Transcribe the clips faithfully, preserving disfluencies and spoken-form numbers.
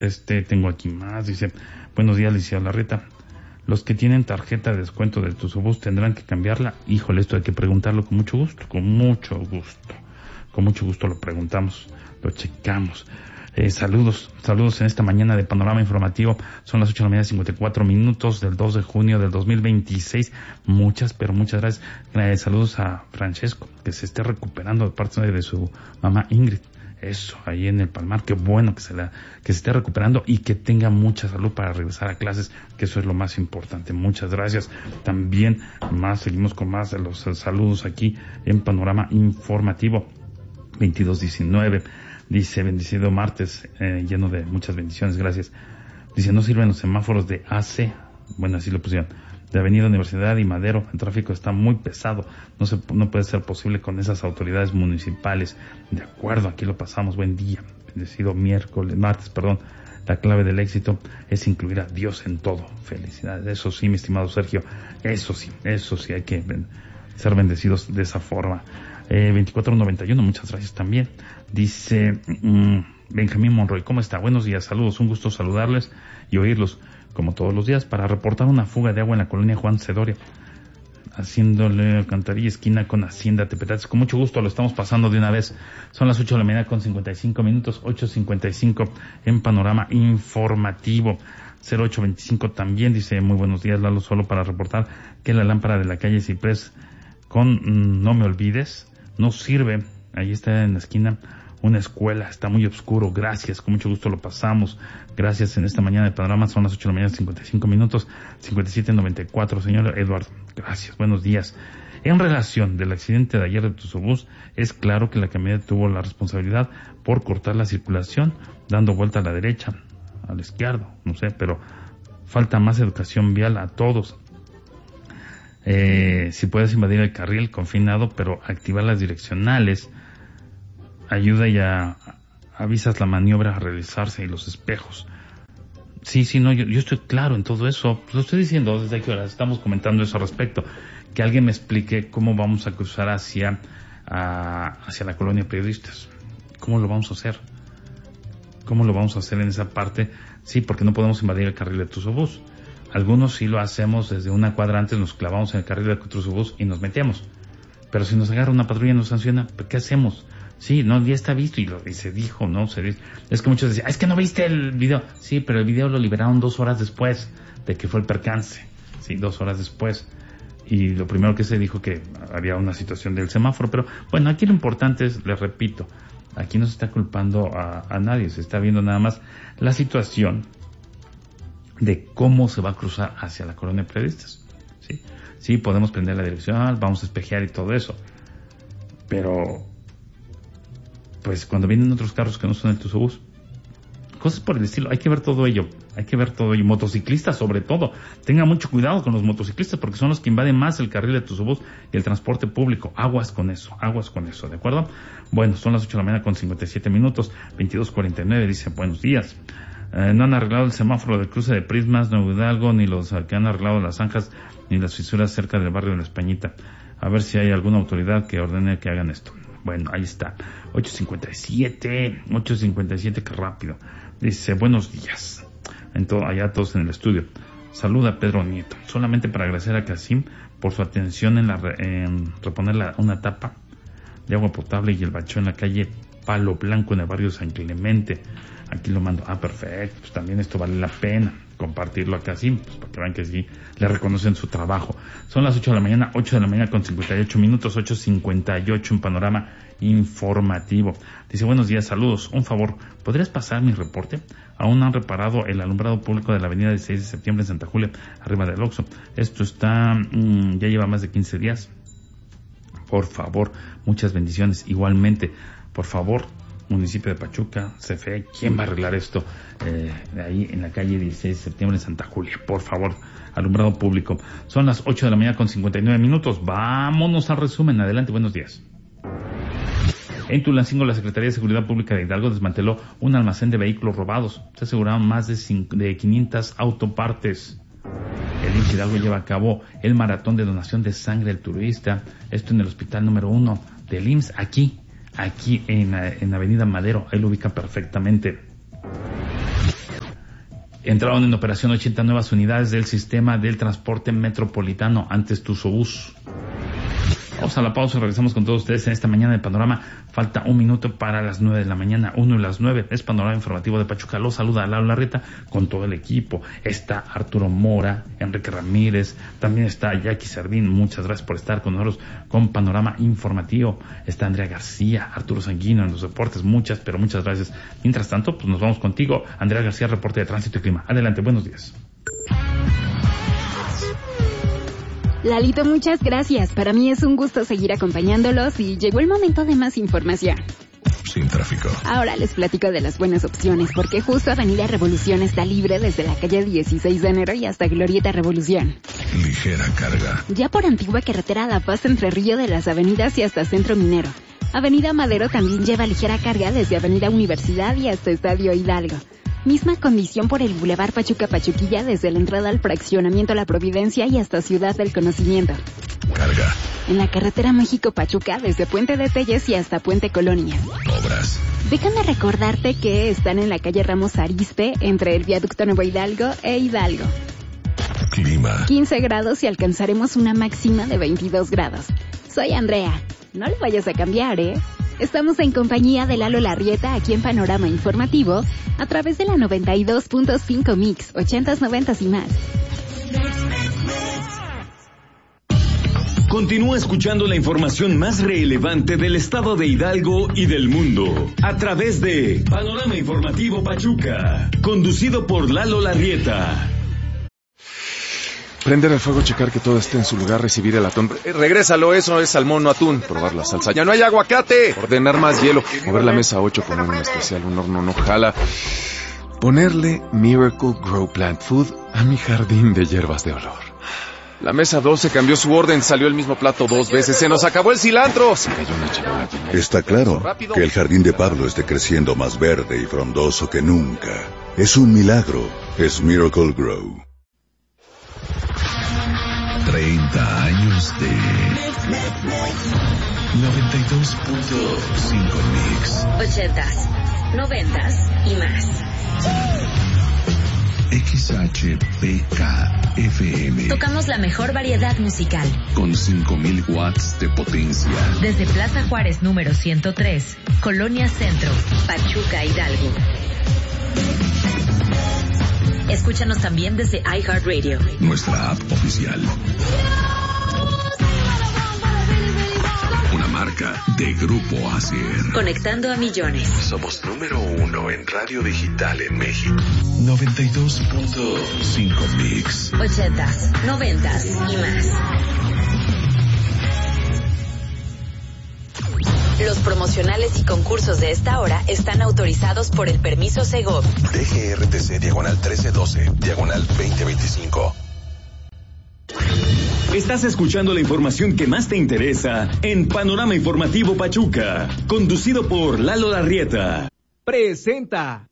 Este, tengo aquí más, dice, buenos días, licenciado Larreta. Los que tienen tarjeta de descuento de Tusobús tendrán que cambiarla. Híjole, esto hay que preguntarlo con mucho gusto, con mucho gusto. Con mucho gusto lo preguntamos, lo checamos. Eh, saludos, saludos en esta mañana de Panorama Informativo. Son las ocho de la mañana, cincuenta y cuatro minutos del dos de junio del dos mil veintiséis. Muchas, pero muchas gracias. Eh, saludos a Francesco, que se esté recuperando de parte de su mamá Ingrid. Eso, ahí en el Palmar, qué bueno que se la, que se esté recuperando y que tenga mucha salud para regresar a clases, que eso es lo más importante. Muchas gracias. También más, seguimos con más de los saludos aquí en Panorama Informativo. veintidós diecinueve, dice, bendecido martes, eh, lleno de muchas bendiciones, gracias. Dice, no sirven los semáforos de A C, bueno, así lo pusieron, de Avenida Universidad y Madero, el tráfico está muy pesado, no se, no puede ser posible con esas autoridades municipales. De acuerdo, aquí lo pasamos, buen día, bendecido miércoles, martes, perdón. La clave del éxito es incluir a Dios en todo. Felicidades, eso sí, mi estimado Sergio, eso sí, eso sí, hay que ser bendecidos de esa forma. Eh, veinticuatro noventa y uno, muchas gracias también. Dice mmm, Benjamín Monroy, ¿cómo está? Buenos días, saludos, un gusto saludarles y oírlos como todos los días para reportar una fuga de agua en la colonia Juan Cedoria, haciéndole alcantarilla esquina con Hacienda Tepetate. Con mucho gusto lo estamos pasando de una vez. Son las ocho de la mañana con cincuenta y cinco minutos, ocho cincuenta y cinco en Panorama Informativo. cero ocho veinticinco también dice, muy buenos días, Lalo, solo para reportar que la lámpara de la calle Ciprés con mmm, No Me Olvides no sirve. Ahí está en la esquina una escuela, está muy oscuro. Gracias, con mucho gusto lo pasamos. Gracias en esta mañana de Panorama. Son las ocho de la mañana, cincuenta y cinco minutos, cincuenta y siete noventa y cuatro. Señor Eduardo, gracias, buenos días. En relación del accidente de ayer de Tusobús, es claro que la camioneta tuvo la responsabilidad por cortar la circulación, dando vuelta a la derecha, a la izquierda, no sé, pero falta más educación vial a todos. Eh, si puedes invadir el carril confinado, pero activar las direccionales ayuda y a, avisas la maniobra a realizarse y los espejos. Sí, sí, no, yo, yo estoy claro en todo eso. Pues lo estoy diciendo desde que ahora estamos comentando eso al respecto. Que alguien me explique cómo vamos a cruzar hacia, a, hacia la colonia Periodistas. ¿Cómo lo vamos a hacer? ¿Cómo lo vamos a hacer en esa parte? Sí, porque no podemos invadir el carril de Tusobús. Algunos sí lo hacemos desde una cuadra antes, nos clavamos en el carril de Tusobús y nos metemos. Pero si nos agarra una patrulla y nos sanciona, ¿qué hacemos? Sí, no, ya está visto y, lo, y se dijo, ¿no? Se dice. Es que muchos decían, es que no viste el video. Sí, pero el video lo liberaron dos horas después de que fue el percance. Sí, dos horas después. Y lo primero que se dijo que había una situación del semáforo. Pero bueno, aquí lo importante es, les repito, aquí no se está culpando a, a nadie. Se está viendo nada más la situación de cómo se va a cruzar hacia la colonia Periodistas. Sí, sí, podemos prender la dirección, vamos a espejear y todo eso. Pero pues cuando vienen otros carros que no son el Tusobús, cosas por el estilo, hay que ver todo ello, hay que ver todo ello, motociclistas sobre todo, tengan mucho cuidado con los motociclistas porque son los que invaden más el carril de Tusobús y el transporte público, aguas con eso, aguas con eso, ¿de acuerdo? Bueno, son las ocho de la mañana con cincuenta y siete minutos, veintidós cuarenta y nueve, dice, buenos días, eh, no han arreglado el semáforo del cruce de Prismas, Nuevo Hidalgo, ni los que han arreglado las zanjas, ni las fisuras cerca del barrio de La Españita, a ver si hay alguna autoridad que ordene que hagan esto. Bueno, ahí está. ocho cincuenta y siete, ocho cincuenta y siete, qué rápido. Dice, buenos días. En todo, allá todos en el estudio. Saluda Pedro Nieto. Solamente para agradecer a Casim por su atención en, la, en reponer la, una tapa de agua potable y el bacheo en la calle Palo Blanco en el barrio San Clemente. Aquí lo mando. Ah, perfecto. Pues también esto vale la pena compartirlo a Casim, pues para que vean que sí le reconocen su trabajo. Son las ocho de la mañana, ocho de la mañana con cincuenta y ocho minutos, ocho cincuenta y ocho en Panorama Informativo. Dice, buenos días, saludos, un favor, ¿podrías pasar mi reporte? Aún han reparado el alumbrado público de la avenida dieciséis de septiembre en Santa Julia, arriba del Oxxo. Esto está, mmm, ya lleva más de quince días. Por favor, muchas bendiciones. Igualmente, por favor, municipio de Pachuca, C F E, ¿quién va a arreglar esto? Eh, ahí en la calle dieciséis de septiembre en Santa Julia, por favor, alumbrado público. Son las ocho de la mañana con cincuenta y nueve minutos. Vámonos al resumen. Adelante, buenos días. En Tulancingo, la Secretaría de Seguridad Pública de Hidalgo desmanteló un almacén de vehículos robados. Se aseguraron más de, cinco, de quinientas autopartes. El I M S S Hidalgo lleva a cabo el maratón de donación de sangre altruista. Esto en el hospital número uno del I M S S, aquí, aquí en, en Avenida Madero. Ahí lo ubica perfectamente. Entraron en operación ochenta nuevas unidades del sistema del transporte metropolitano antes Tusobús. Vamos a la pausa y regresamos con todos ustedes en esta mañana de Panorama. Falta un minuto para las nueve de la mañana, uno y las nueve. Es Panorama Informativo de Pachuca. Los saluda Lalo Larreta con todo el equipo. Está Arturo Mora, Enrique Ramírez, también está Jackie Sardín. Muchas gracias por estar con nosotros con Panorama Informativo. Está Andrea García, Arturo Sanguino en los deportes. Muchas, pero muchas gracias. Mientras tanto, pues nos vamos contigo. Andrea García, reporte de tránsito y clima. Adelante, buenos días. Lalito, muchas gracias. Para mí es un gusto seguir acompañándolos y llegó el momento de más información. Sin tráfico. Ahora les platico de las buenas opciones, porque justo Avenida Revolución está libre desde la calle dieciséis de enero y hasta Glorieta Revolución. Ligera carga. Ya por Antigua Carretera La Paz entre Río de las Avenidas y hasta Centro Minero. Avenida Madero también lleva ligera carga desde Avenida Universidad y hasta Estadio Hidalgo. Misma condición por el Boulevard Pachuca-Pachuquilla desde la entrada al fraccionamiento La Providencia y hasta Ciudad del Conocimiento. Carga. En la carretera México-Pachuca desde Puente de Telles y hasta Puente Colonia. Obras. Déjame recordarte que están en la calle Ramos Arizpe entre el viaducto Nuevo Hidalgo e Hidalgo. Clima. quince grados y alcanzaremos una máxima de veintidós grados. Soy Andrea. No le vayas a cambiar, ¿eh? Estamos en compañía de Lalo Larrieta aquí en Panorama Informativo a través de la noventa y dos punto cinco Mix, ochentas, noventas y más. Continúa escuchando la información más relevante del estado de Hidalgo y del mundo a través de Panorama Informativo Pachuca, conducido por Lalo Larrieta. Prender el fuego, checar que todo esté en su lugar, recibir el atún. Eh, regrésalo, eso es salmón, no atún. Probar la salsa. ¡Ya no hay aguacate! Ordenar más hielo. Mover la mesa ocho, poner un especial, un horno no jala. Ponerle Miracle Grow Plant Food a mi jardín de hierbas de olor. La mesa doce cambió su orden, salió el mismo plato dos veces. ¡Se nos acabó el cilantro! Se cayó una charola. Está claro que el jardín de Pablo esté creciendo más verde y frondoso que nunca. Es un milagro. Es Miracle Grow. treinta años de noventa y dos punto cinco Mix. ochentas, noventas y más. X H P K F M. Tocamos la mejor variedad musical. Con cinco mil watts de potencia. Desde Plaza Juárez número ciento tres, Colonia Centro, Pachuca, Hidalgo. Escúchanos también desde iHeartRadio. Nuestra app oficial. Una marca de Grupo Asier. Conectando a millones. Somos número uno en radio digital en México. noventa y dos punto cinco Mix. ochentas, noventas y más. Los promocionales y concursos de esta hora están autorizados por el permiso Segov. D G R T C diagonal trece doce, diagonal veinte veinticinco. Estás escuchando la información que más te interesa en Panorama Informativo Pachuca, conducido por Lalo Larrieta. Presenta.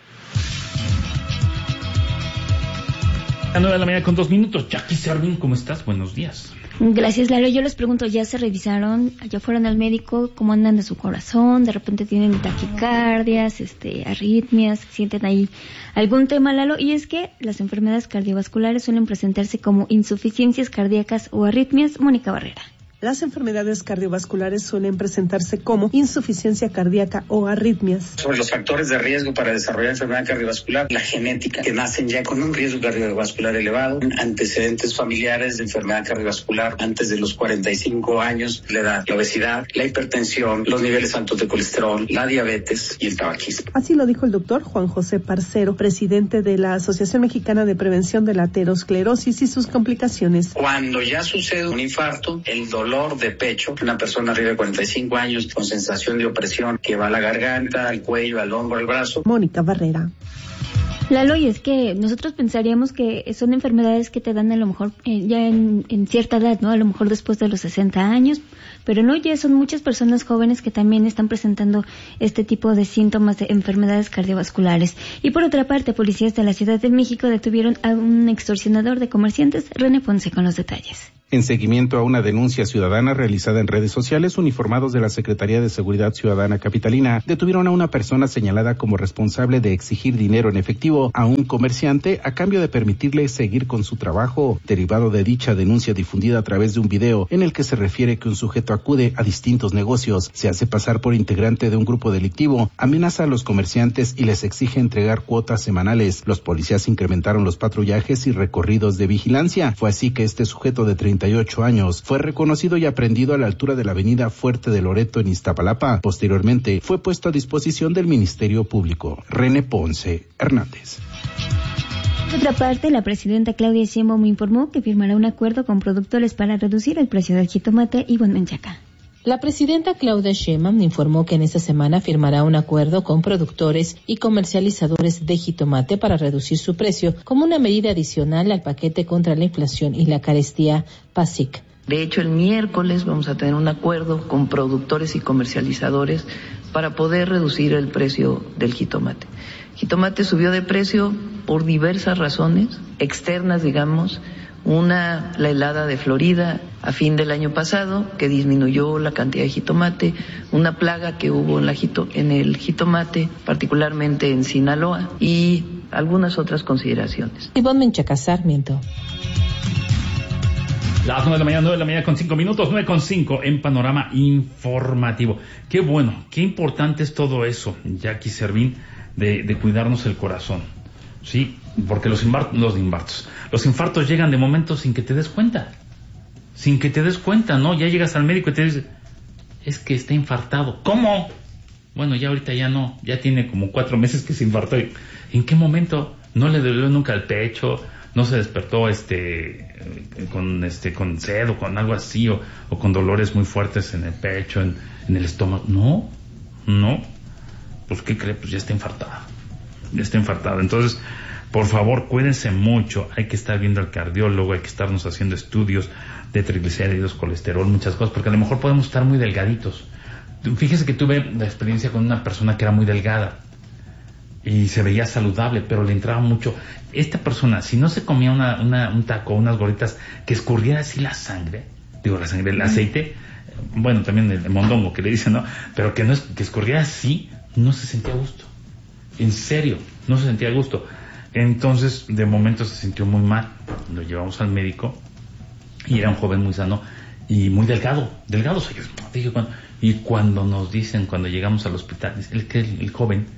A nueve de la mañana con dos minutos. Jackie Sardín, ¿cómo estás? Buenos días. Gracias, Lalo. Yo les pregunto, ¿ya se revisaron? ¿Ya fueron al médico? ¿Cómo andan de su corazón? ¿De repente tienen taquicardias, este, arritmias? ¿Sienten ahí algún tema, Lalo? Y es que las enfermedades cardiovasculares suelen presentarse como insuficiencias cardíacas o arritmias. Mónica Barrera. Las enfermedades cardiovasculares suelen presentarse como insuficiencia cardíaca o arritmias. Sobre los factores de riesgo para desarrollar enfermedad cardiovascular, la genética, que nacen ya con un riesgo cardiovascular elevado, antecedentes familiares de enfermedad cardiovascular antes de los cuarenta y cinco años, la edad, la obesidad, la hipertensión, los niveles altos de colesterol, la diabetes y el tabaquismo. Así lo dijo el doctor Juan José Parcero, presidente de la Asociación Mexicana de Prevención de la Aterosclerosis y sus complicaciones. Cuando ya sucede un infarto, el dolor dolor de pecho, una persona arriba de cuarenta y cinco años con sensación de opresión que va a la garganta, al cuello, al hombro, al brazo. Mónica Barrera. Lalo, y es que nosotros pensaríamos que son enfermedades que te dan a lo mejor eh, ya en, en cierta edad, ¿no? A lo mejor después de los sesenta años, pero no, ya son muchas personas jóvenes que también están presentando este tipo de síntomas de enfermedades cardiovasculares. Y por otra parte, policías de la Ciudad de México detuvieron a un extorsionador de comerciantes. René Ponce con los detalles. En seguimiento a una denuncia ciudadana realizada en redes sociales, uniformados de la Secretaría de Seguridad Ciudadana Capitalina detuvieron a una persona señalada como responsable de exigir dinero en efectivo a un comerciante a cambio de permitirle seguir con su trabajo. Derivado de dicha denuncia difundida a través de un video en el que se refiere que un sujeto acude a distintos negocios, se hace pasar por integrante de un grupo delictivo, amenaza a los comerciantes y les exige entregar cuotas semanales. Los policías incrementaron los patrullajes y recorridos de vigilancia. Fue así que este sujeto de treinta y ocho años fue reconocido y aprendido a la altura de la avenida Fuerte de Loreto en Iztapalapa. Posteriormente fue puesto a disposición del Ministerio Público. René Ponce Hernández. Por otra parte, la presidenta Claudia Sheinbaum informó que firmará un acuerdo con productores para reducir el precio del jitomate y buen menchaca. La presidenta Claudia Sheinbaum informó que en esta semana firmará un acuerdo con productores y comercializadores de jitomate para reducir su precio como una medida adicional al paquete contra la inflación y la carestía PASIC. De hecho, el miércoles vamos a tener un acuerdo con productores y comercializadores para poder reducir el precio del jitomate. El jitomate subió de precio por diversas razones externas, digamos. Una, la helada de Florida a fin del año pasado, que disminuyó la cantidad de jitomate, una plaga que hubo en, la jito, en el jitomate, particularmente en Sinaloa, y algunas otras consideraciones. Iván Menchaca Sarmiento. Las nueve de la mañana, nueve de la mañana con cinco minutos, nueve con cinco en Panorama Informativo. Qué bueno, qué importante es todo eso, Jackie Servín, de, de cuidarnos el corazón, ¿sí? Porque los infartos, los infartos, los infartos llegan de momento sin que te des cuenta, sin que te des cuenta, ¿no? Ya llegas al médico y te dice, es que está infartado. ¿Cómo? Bueno, ya ahorita ya no, ya tiene como cuatro meses que se infartó. ¿En qué momento? No le dolió nunca el pecho, no se despertó este con este con sed o con algo así, o, o con dolores muy fuertes en el pecho, en, en el estómago. No, no. Pues ¿qué cree? Pues ya está infartada, ya está infartada. Entonces, por favor, cuídense mucho. Hay que estar viendo al cardiólogo, hay que estarnos haciendo estudios de triglicéridos, colesterol, muchas cosas, porque a lo mejor podemos estar muy delgaditos. Fíjese que tuve la experiencia con una persona que era muy delgada y se veía saludable, pero le entraba mucho. Esta persona, si no se comía una, una, un taco, unas gorditas, que escurriera así la sangre, digo la sangre, el aceite, bueno, también el mondongo que le dicen, ¿no? Pero que no es, que escurriera así, no se sentía a gusto. En serio, no se sentía a gusto. Entonces, de momento se sintió muy mal. Lo llevamos al médico y era un joven muy sano y muy delgado, delgado. Dije, cuando, y cuando nos dicen, cuando llegamos al hospital, el que el, el joven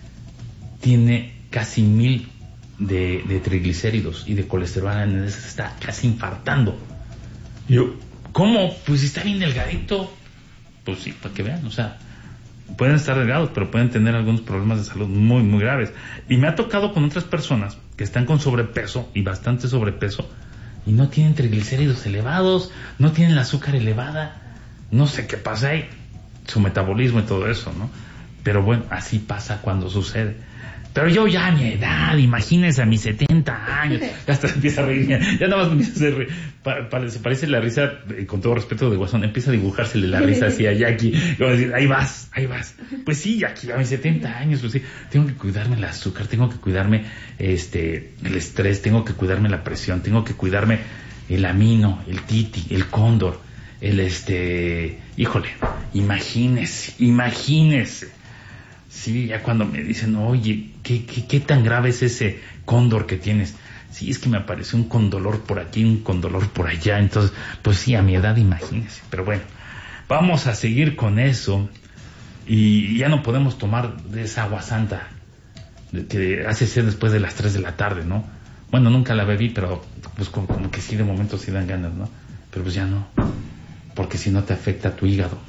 tiene casi mil de, de triglicéridos y de colesterol, se está casi infartando. Y yo, ¿cómo? Pues está bien delgadito. Pues sí, para que vean, o sea, pueden estar delgados, pero pueden tener algunos problemas de salud muy, muy graves. Y me ha tocado con otras personas que están con sobrepeso, y bastante sobrepeso, y no tienen triglicéridos elevados, no tienen la azúcar elevada, no sé qué pasa ahí, su metabolismo y todo eso, ¿no? Pero bueno, así pasa cuando sucede. Pero yo ya a mi edad, imagínense a mis setenta años, ya hasta empieza a reír, ya nada más me empieza a reír, pa, pa, se parece la risa, eh, con todo respeto de Guasón, empieza a dibujársele la risa así a Jackie, como decir, ahí vas, ahí vas. Pues sí, Jackie, a mis setenta años, pues sí, tengo que cuidarme el azúcar, tengo que cuidarme este el estrés, tengo que cuidarme la presión, tengo que cuidarme el amino, el titi, el cóndor, el este, híjole, imagínese, imagínese. Sí, ya cuando me dicen, oye, ¿qué, qué, qué tan grave es ese cóndor que tienes? Sí, es que me apareció un condolor por aquí, un condolor por allá. Entonces, pues sí, a mi edad, imagínense. Pero bueno, vamos a seguir con eso. Y ya no podemos tomar de esa agua santa que hace sed después de las tres de la tarde, ¿no? Bueno, nunca la bebí, pero pues como, como que sí, de momento sí dan ganas, ¿no? Pero pues ya no, porque si no te afecta tu hígado.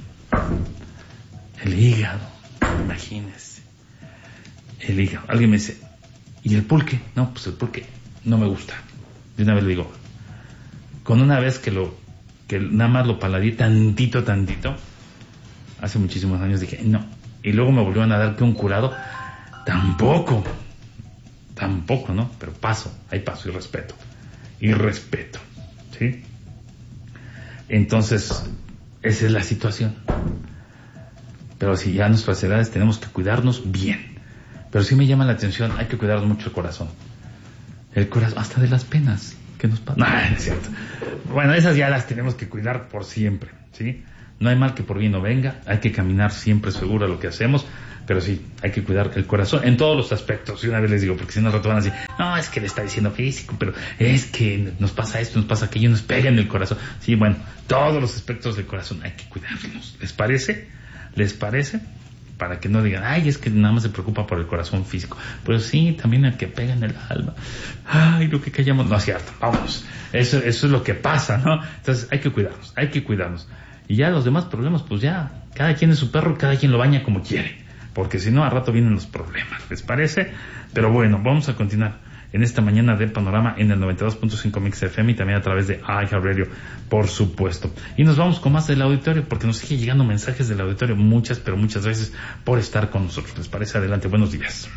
El hígado. Imagínese, el hígado. Alguien me dice, ¿y el pulque? No, pues el pulque no me gusta. De una vez le digo, con una vez que lo, que nada más lo paladí tantito, tantito, hace muchísimos años dije, no. Y luego me volvieron a dar que un curado, tampoco, tampoco, ¿no? Pero paso, hay paso y respeto. Y respeto, ¿sí? Entonces, esa es la situación. Pero si ya a nuestras edades tenemos que cuidarnos bien. Pero sí me llama la atención, hay que cuidar mucho el corazón. El corazón, hasta de las penas. ¿Qué nos pasa? No, no es cierto. Bueno, esas ya las tenemos que cuidar por siempre, ¿sí? No hay mal que por bien no venga, hay que caminar siempre seguro a lo que hacemos, pero sí, hay que cuidar el corazón en todos los aspectos. Y una vez les digo, porque si no al rato van a decir, no, es que le está diciendo físico, pero es que nos pasa esto, nos pasa aquello, nos pega en el corazón. Sí, bueno, todos los aspectos del corazón hay que cuidarlos. ¿Les parece? ¿Les parece? Para que no digan, ay, es que nada más se preocupa por el corazón físico. Pero sí, también el que pega en el alma. Ay, lo que callamos. No es cierto, vámonos. Eso, eso es lo que pasa, ¿no? Entonces hay que cuidarnos, hay que cuidarnos. Y ya los demás problemas, pues ya, cada quien es su perro, cada quien lo baña como quiere. Porque si no, a rato vienen los problemas. ¿Les parece? Pero bueno, vamos a continuar en esta mañana de Panorama en el noventa y dos punto cinco Mix F M y también a través de iHeartRadio, por supuesto. Y nos vamos con más del auditorio, porque nos sigue llegando mensajes del auditorio, muchas, pero muchas veces por estar con nosotros. ¿Les parece? Adelante, buenos días.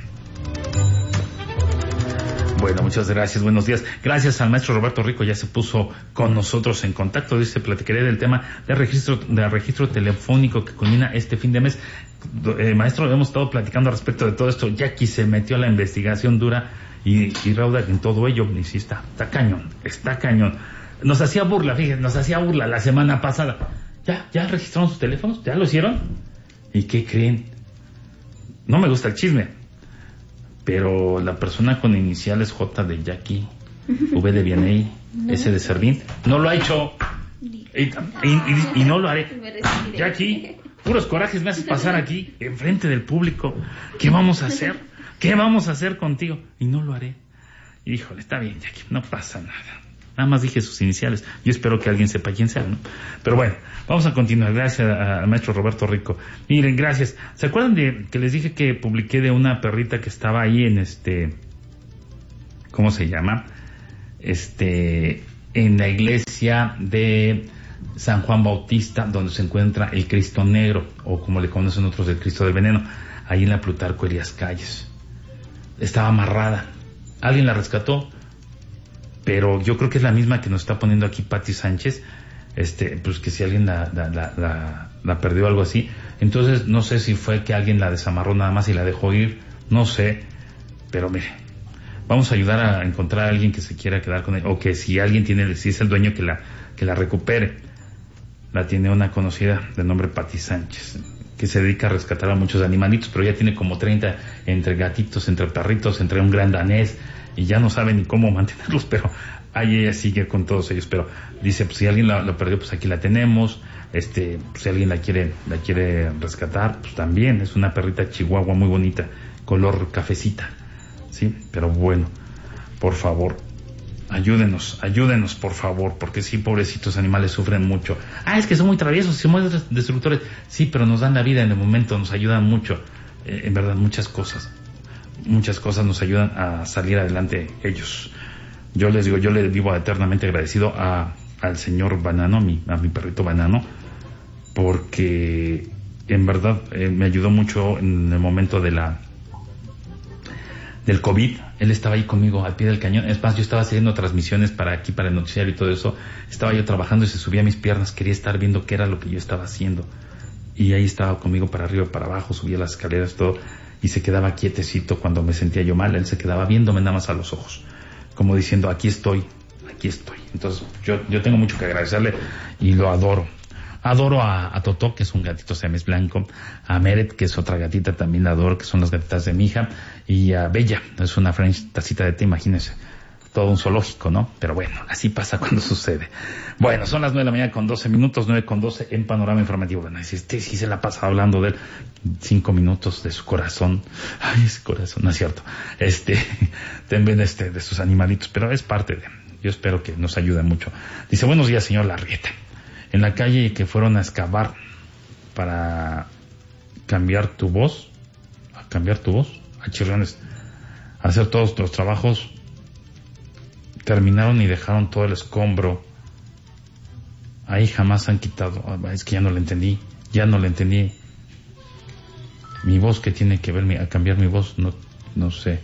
Bueno, muchas gracias, buenos días. Gracias al maestro Roberto Rico, ya se puso con nosotros en contacto. Dice, platicaré del tema de registro, de registro telefónico que culmina este fin de mes. Eh, maestro, hemos estado platicando al respecto de todo esto. Jackie se metió a la investigación dura y, y rauda en todo ello. Y sí, está, está cañón, está cañón. Nos hacía burla, fíjense, nos hacía burla la semana pasada. ¿Ya, ya registraron sus teléfonos? ¿Ya lo hicieron? ¿Y qué creen? No me gusta el chisme, pero la persona con iniciales J de Jackie, V de Vianey, no. S de Servín, no lo ha hecho. Y, y, y, y no lo haré. Jackie, puros corajes me haces pasar aquí, enfrente del público. ¿Qué vamos a hacer? ¿Qué vamos a hacer contigo? Y no lo haré. Híjole, está bien, Jackie, no pasa nada. Nada más dije sus iniciales. Yo espero que alguien sepa quién sea, ¿no? Pero bueno, vamos a continuar. Gracias al maestro Roberto Rico. Miren, gracias. ¿Se acuerdan de que les dije que publiqué de una perrita que estaba ahí en este... ¿Cómo se llama? Este... En la iglesia de San Juan Bautista, donde se encuentra el Cristo Negro, o como le conocen otros, el Cristo del Veneno, ahí en la Plutarco Elías Calles. Estaba amarrada. Alguien la rescató, pero yo creo que es la misma que nos está poniendo aquí Pati Sánchez, este, pues que si alguien la, la, la, la, la perdió o algo así. Entonces no sé si fue que alguien la desamarró nada más y la dejó ir, no sé, pero mire, vamos a ayudar a encontrar a alguien que se quiera quedar con él, o que si alguien tiene, si es el dueño, que la, que la recupere. La tiene una conocida de nombre Pati Sánchez, que se dedica a rescatar a muchos animalitos, pero ya tiene como treinta, entre gatitos, entre perritos, entre un gran danés, y ya no sabe ni cómo mantenerlos, pero ahí ella sigue con todos ellos. Pero dice, pues si alguien la, la perdió, pues aquí la tenemos. Este, pues, si alguien la quiere, la quiere rescatar, pues también. Es una perrita chihuahua muy bonita, color cafecita, sí. Pero bueno, por favor, ayúdenos, ayúdenos, por favor, porque sí, pobrecitos animales sufren mucho. Ah, es que son muy traviesos, son muy destructores. Sí, pero nos dan la vida en el momento, nos ayudan mucho. Eh, en verdad, muchas cosas. Muchas cosas nos ayudan a salir adelante ellos. Yo les digo, yo le vivo eternamente agradecido a, al señor Banano, a mi, a mi perrito Banano, porque en verdad eh, me ayudó mucho en el momento de la del COVID. Él estaba ahí conmigo al pie del cañón. Es más, yo estaba haciendo transmisiones para aquí, para el noticiario y todo eso. Estaba yo trabajando y se subía a mis piernas, quería estar viendo qué era lo que yo estaba haciendo. Y ahí estaba conmigo para arriba y para abajo, subía las escaleras, todo. Y se quedaba quietecito cuando me sentía yo mal. Él se quedaba viéndome nada más a los ojos, como diciendo, aquí estoy, aquí estoy. Entonces yo, yo tengo mucho que agradecerle y lo adoro. Adoro a, a Totó, que es un gatito siamés blanco, a Meret, que es otra gatita, también la adoro, que son las gatitas de mi hija, y a Bella, es una French tacita de té, imagínense. Todo un zoológico, ¿no? Pero bueno, así pasa cuando sucede. Bueno, son las nueve de la mañana con doce minutos, nueve con doce en Panorama Informativo. Bueno, si este sí se la pasa hablando de él, cinco minutos de su corazón. Ay, ese corazón, no es cierto. Este, también este, de sus animalitos, pero es parte de, yo espero que nos ayude mucho. Dice, buenos días, señor Larrieta. En la calle que fueron a excavar para cambiar tu voz, a cambiar tu voz, a chirriones, a hacer todos los trabajos, terminaron y dejaron todo el escombro. Ahí jamás han quitado. Es que ya no le entendí. Ya no le entendí. Mi voz, ¿qué tiene que ver a cambiar mi voz? No, no sé.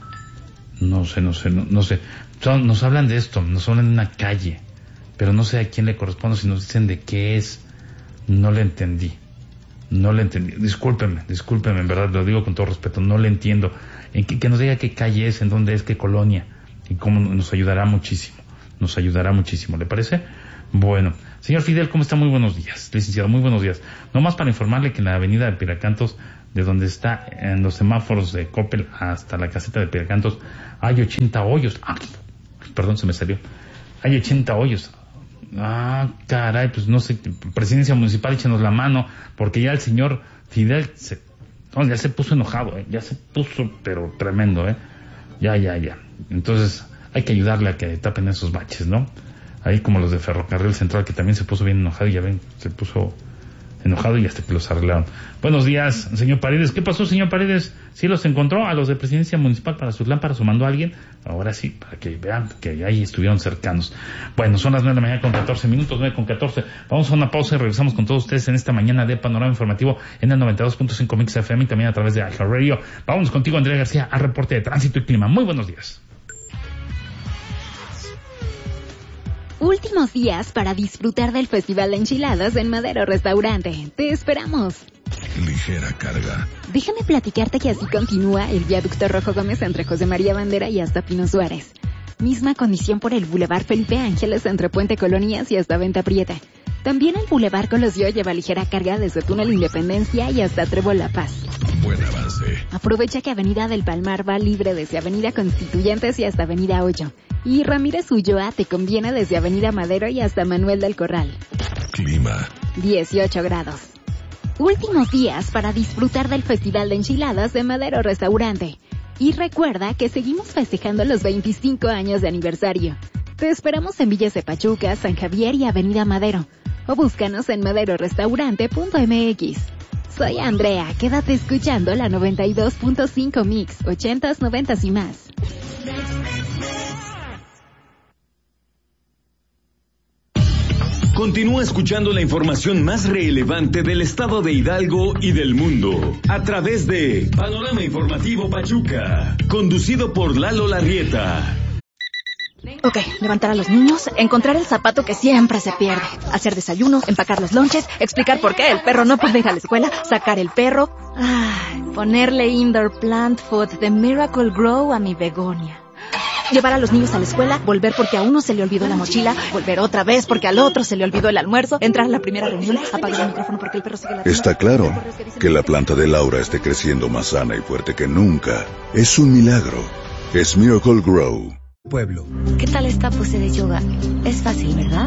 No sé, no sé, no, no sé. Son, nos hablan de esto, nos hablan de una calle, pero no sé a quién le corresponde, si nos dicen de qué es. No le entendí. No le entendí. Discúlpeme, discúlpeme, en verdad, lo digo con todo respeto. No le entiendo. En que, que nos diga qué calle es, en dónde es, qué colonia. Y cómo nos ayudará muchísimo. nos ayudará muchísimo, ¿le parece? Bueno, señor Fidel, ¿cómo está? Muy buenos días, licenciado, muy buenos días. Nomás para informarle que en la avenida de Piracantos, de donde está en los semáforos de Coppel hasta la caseta de Piracantos, hay ochenta hoyos. Ah, perdón, se me salió. Hay ochenta hoyos. Ah, caray, pues no sé, Presidencia Municipal, échenos la mano, porque ya el señor Fidel se, no, ya se puso enojado, ¿eh? Ya se puso, pero tremendo, ¿eh? Ya, ya, ya. Entonces, hay que ayudarle a que tapen esos baches, ¿no? Ahí como los de Ferrocarril Central, que también se puso bien enojado, y ya ven, se puso enojado y hasta que los arreglaron. Buenos días, señor Paredes. ¿Qué pasó, señor Paredes? ¿Sí los encontró a los de Presidencia Municipal para sus lámparas o mandó a alguien? Ahora sí, para que vean que ahí estuvieron cercanos. Bueno, son las nueve de la mañana con catorce minutos, nueve con catorce. Vamos a una pausa y regresamos con todos ustedes en esta mañana de Panorama Informativo en el noventa y dos punto cinco Mix F M y también a través de iHeartRadio. Vamos contigo, Andrea García, al reporte de tránsito y clima. Muy buenos días. Últimos días para disfrutar del Festival de Enchiladas en Madero Restaurante. Te esperamos. Ligera carga. Déjame platicarte que así continúa el viaducto Rojo Gómez entre José María Bandera y hasta Pino Suárez. Misma condición por el Boulevard Felipe Ángeles entre Puente Colonias y hasta Venta Prieta. También el Boulevard Colosio lleva ligera carga desde Túnel Independencia y hasta Trébol La Paz. Buen avance. Aprovecha que Avenida del Palmar va libre desde Avenida Constituyentes y hasta Avenida Hoyo. Y Ramírez Ulloa te conviene desde Avenida Madero y hasta Manuel del Corral. Clima. dieciocho grados. Últimos días para disfrutar del Festival de Enchiladas de Madero Restaurante. Y recuerda que seguimos festejando los veinticinco años de aniversario. Te esperamos en Villas de Pachuca, San Javier y Avenida Madero. O búscanos en madero restaurante punto m x. Soy Andrea, quédate escuchando la noventa y dos punto cinco Mix, ochentas, noventas y más. Continúa escuchando la información más relevante del estado de Hidalgo y del mundo a través de Panorama Informativo Pachuca, conducido por Lalo Larrieta. Ok, levantar a los niños, encontrar el zapato que siempre se pierde, hacer desayuno, empacar los lonches, explicar por qué el perro no puede ir a la escuela, sacar el perro, ay, ponerle indoor plant food de Miracle Grow a mi begonia. Llevar a los niños a la escuela, volver porque a uno se le olvidó la mochila, volver otra vez porque al otro se le olvidó el almuerzo, entrar a la primera reunión, apagar el micrófono porque el perro sigue la... Está claro que la planta de Laura esté creciendo más sana y fuerte que nunca. Es un milagro. Es Miracle Grow. Pueblo. ¿Qué tal esta pose de yoga? Es fácil, ¿verdad?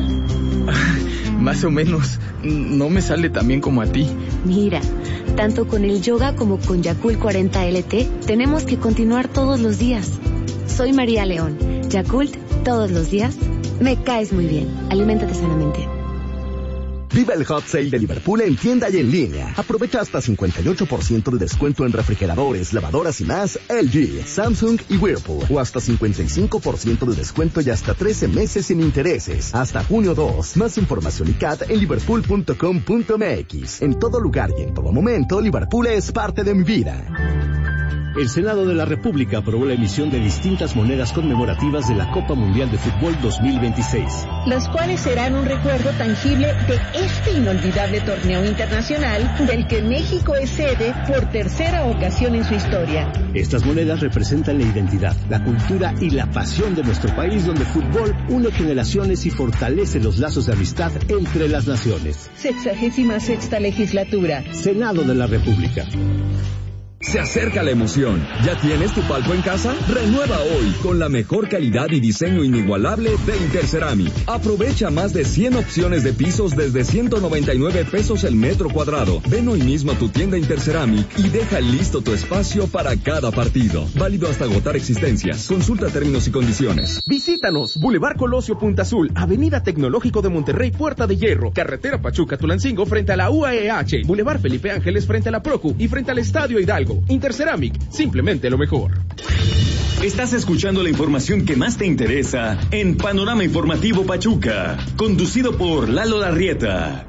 Más o menos. No me sale tan bien como a ti. Mira, tanto con el yoga como con Yakult cuarenta L T, tenemos que continuar todos los días. Soy María León. Yakult, todos los días. Me caes muy bien. Aliméntate sanamente. Viva el Hot Sale de Liverpool en tienda y en línea. Aprovecha hasta cincuenta y ocho por ciento de descuento en refrigeradores, lavadoras y más L G, Samsung y Whirlpool. O hasta cincuenta y cinco por ciento de descuento y hasta trece meses sin intereses. Hasta junio dos. Más información y C A T en liverpool punto com punto m x. En todo lugar y en todo momento, Liverpool es parte de mi vida. El Senado de la República aprobó la emisión de distintas monedas conmemorativas de la Copa Mundial de Fútbol dos mil veintiséis. Las cuales serán un recuerdo tangible de este inolvidable torneo internacional del que México es sede por tercera ocasión en su historia. Estas monedas representan la identidad, la cultura y la pasión de nuestro país, donde el fútbol une generaciones y fortalece los lazos de amistad entre las naciones. Sexagésima sexta legislatura. Senado de la República. Se acerca la emoción. ¿Ya tienes tu palco en casa? Renueva hoy con la mejor calidad y diseño inigualable de Interceramic. Aprovecha más de cien opciones de pisos desde ciento noventa y nueve pesos el metro cuadrado. Ven hoy mismo a tu tienda Interceramic y deja listo tu espacio para cada partido. Válido hasta agotar existencias. Consulta términos y condiciones. Visítanos. Boulevard Colosio Punta Azul, Avenida Tecnológico de Monterrey, Puerta de Hierro, Carretera Pachuca-Tulancingo frente a la U A E H, Boulevard Felipe Ángeles frente a la Procu y frente al Estadio Hidalgo. Interceramic, simplemente lo mejor. Estás escuchando la información que más te interesa en Panorama Informativo Pachuca, conducido por Lalo Larrieta.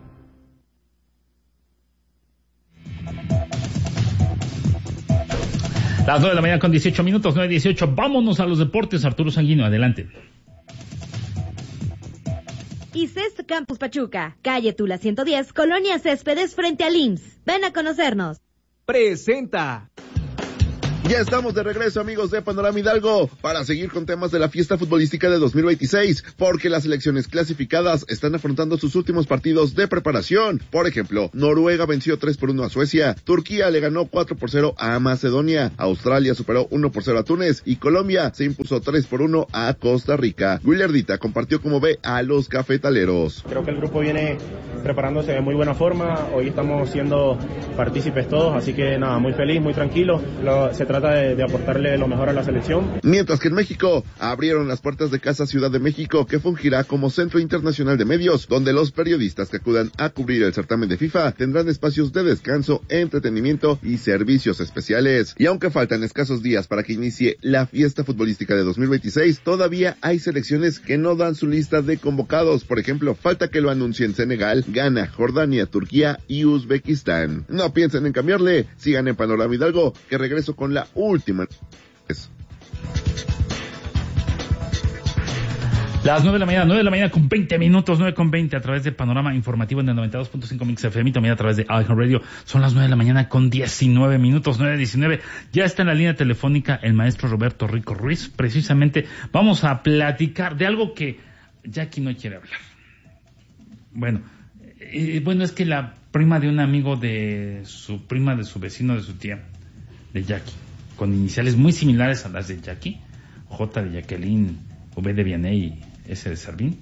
Las nueve de la mañana con dieciocho minutos, nueve dieciocho. Vámonos a los deportes. Arturo Sanguino, adelante. ICEST Campus Pachuca, calle Tula ciento diez, Colonia Céspedes frente al I M S S. Ven a conocernos. Presenta Ya estamos de regreso, amigos de Panorama Hidalgo, para seguir con temas de la fiesta futbolística de dos mil veintiséis, porque las selecciones clasificadas están afrontando sus últimos partidos de preparación. Por ejemplo, Noruega venció tres por uno a Suecia, Turquía le ganó cuatro por cero a Macedonia, Australia superó uno por cero a Túnez y Colombia se impuso tres por uno a Costa Rica. Willardita compartió cómo ve a los cafetaleros. Creo que el grupo viene preparándose de muy buena forma, hoy estamos siendo partícipes todos, así que nada, muy feliz, muy tranquilo. Lo, se trata de, de aportarle lo mejor a la selección. Mientras que en México abrieron las puertas de Casa Ciudad de México, que fungirá como centro internacional de medios, donde los periodistas que acudan a cubrir el certamen de FIFA tendrán espacios de descanso, entretenimiento y servicios especiales. Y aunque faltan escasos días para que inicie la fiesta futbolística de dos mil veintiséis, todavía hay selecciones que no dan su lista de convocados. Por ejemplo, falta que lo anuncien Senegal, Ghana, Jordania, Turquía y Uzbekistán. No piensen en cambiarle, sigan en Panorama Hidalgo, que regreso con la última. Las nueve de la mañana, nueve de la mañana con veinte minutos, nueve con veinte a través de Panorama Informativo en el noventa y dos punto cinco Mix F M y también a través de iHeartRadio. Son las nueve de la mañana con diecinueve minutos, nueve diecinueve. Ya está en la línea telefónica el maestro Roberto Rico Ruiz. Precisamente vamos a platicar de algo que Jackie no quiere hablar. Bueno, eh, bueno, es que la prima de un amigo de su prima, de su vecino, de su tía, de Jackie, con iniciales muy similares a las de Jackie, J de Jacqueline, V de Vianey, S de Servín,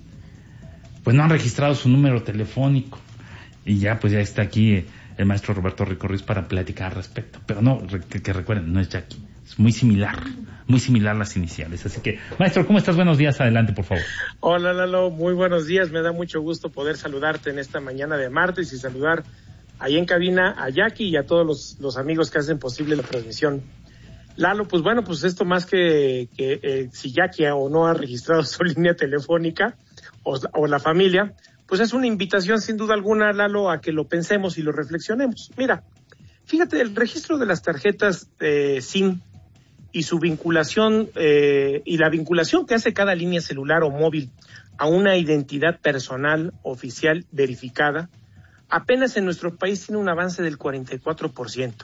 pues no han registrado su número telefónico. Y ya, pues ya está aquí el maestro Roberto Rico Ruiz para platicar al respecto. Pero no, que, que recuerden, no es Jackie. Es muy similar, muy similar las iniciales. Así que, maestro, ¿cómo estás? Buenos días, adelante, por favor. Hola, Lalo, muy buenos días. Me da mucho gusto poder saludarte en esta mañana de martes y saludar ahí en cabina a Jackie y a todos los, los amigos que hacen posible la transmisión. Lalo, pues bueno, pues esto más que, que eh, si Jackie o no ha registrado su línea telefónica o, o la familia, pues es una invitación sin duda alguna, Lalo, a que lo pensemos y lo reflexionemos. Mira, fíjate, el registro de las tarjetas eh, SIM y su vinculación eh, y la vinculación que hace cada línea celular o móvil a una identidad personal oficial verificada, apenas en nuestro país tiene un avance del cuarenta y cuatro por ciento.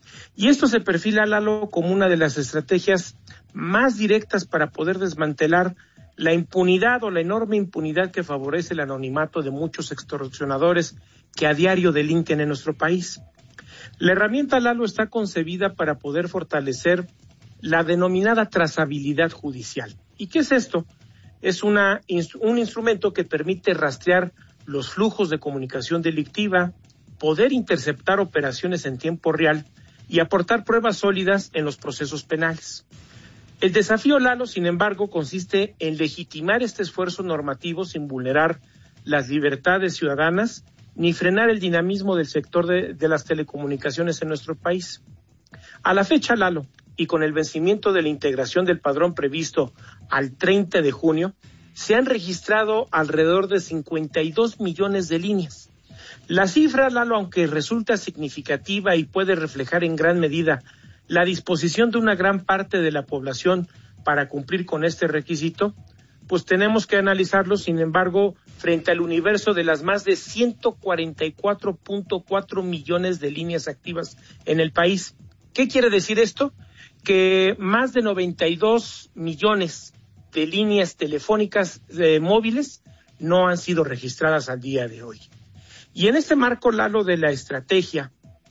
Y esto se perfila, Lalo, como una de las estrategias más directas para poder desmantelar la impunidad o la enorme impunidad que favorece el anonimato de muchos extorsionadores que a diario delinquen en nuestro país. La herramienta, Lalo, está concebida para poder fortalecer la denominada trazabilidad judicial. ¿Y qué es esto? Es una, un instrumento que permite rastrear los flujos de comunicación delictiva, poder interceptar operaciones en tiempo real y aportar pruebas sólidas en los procesos penales. El desafío, Lalo, sin embargo, consiste en legitimar este esfuerzo normativo sin vulnerar las libertades ciudadanas ni frenar el dinamismo del sector de, de las telecomunicaciones en nuestro país. A la fecha, Lalo, y con el vencimiento de la integración del padrón previsto al treinta de junio, se han registrado alrededor de cincuenta y dos millones de líneas. La cifra, Lalo, aunque resulta significativa y puede reflejar en gran medida la disposición de una gran parte de la población para cumplir con este requisito, pues tenemos que analizarlo, sin embargo, frente al universo de las más de ciento cuarenta y cuatro punto cuatro millones de líneas activas en el país. ¿Qué quiere decir esto? Que más de noventa y dos millones de líneas telefónicas eh, móviles no han sido registradas al día de hoy. Y en este marco, Lalo, de la estrategia,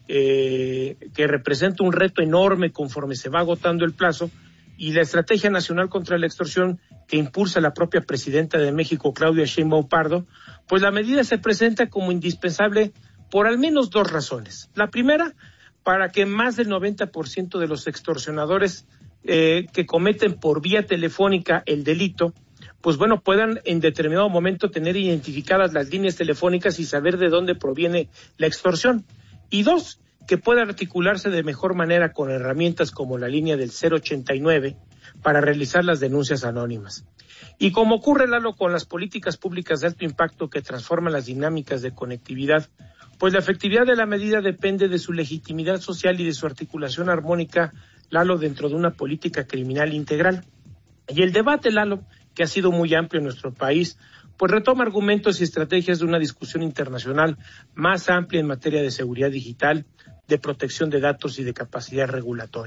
eh, que representa un reto enorme conforme se va agotando el plazo, y la Estrategia Nacional contra la Extorsión que impulsa la propia presidenta de México, Claudia Sheinbaum Pardo, pues la medida se presenta como indispensable por al menos dos razones. La primera, para que más del noventa por ciento de los extorsionadores eh, que cometen por vía telefónica el delito, pues bueno, puedan en determinado momento tener identificadas las líneas telefónicas y saber de dónde proviene la extorsión. Y dos, que pueda articularse de mejor manera con herramientas como la línea del cero ochenta y nueve para realizar las denuncias anónimas. Y como ocurre, Lalo, con las políticas públicas de alto impacto que transforman las dinámicas de conectividad, pues la efectividad de la medida depende de su legitimidad social y de su articulación armónica, Lalo, dentro de una política criminal integral. Y el debate, Lalo, que ha sido muy amplio en nuestro país, pues retoma argumentos y estrategias de una discusión internacional más amplia en materia de seguridad digital, de protección de datos y de capacidad regulatoria.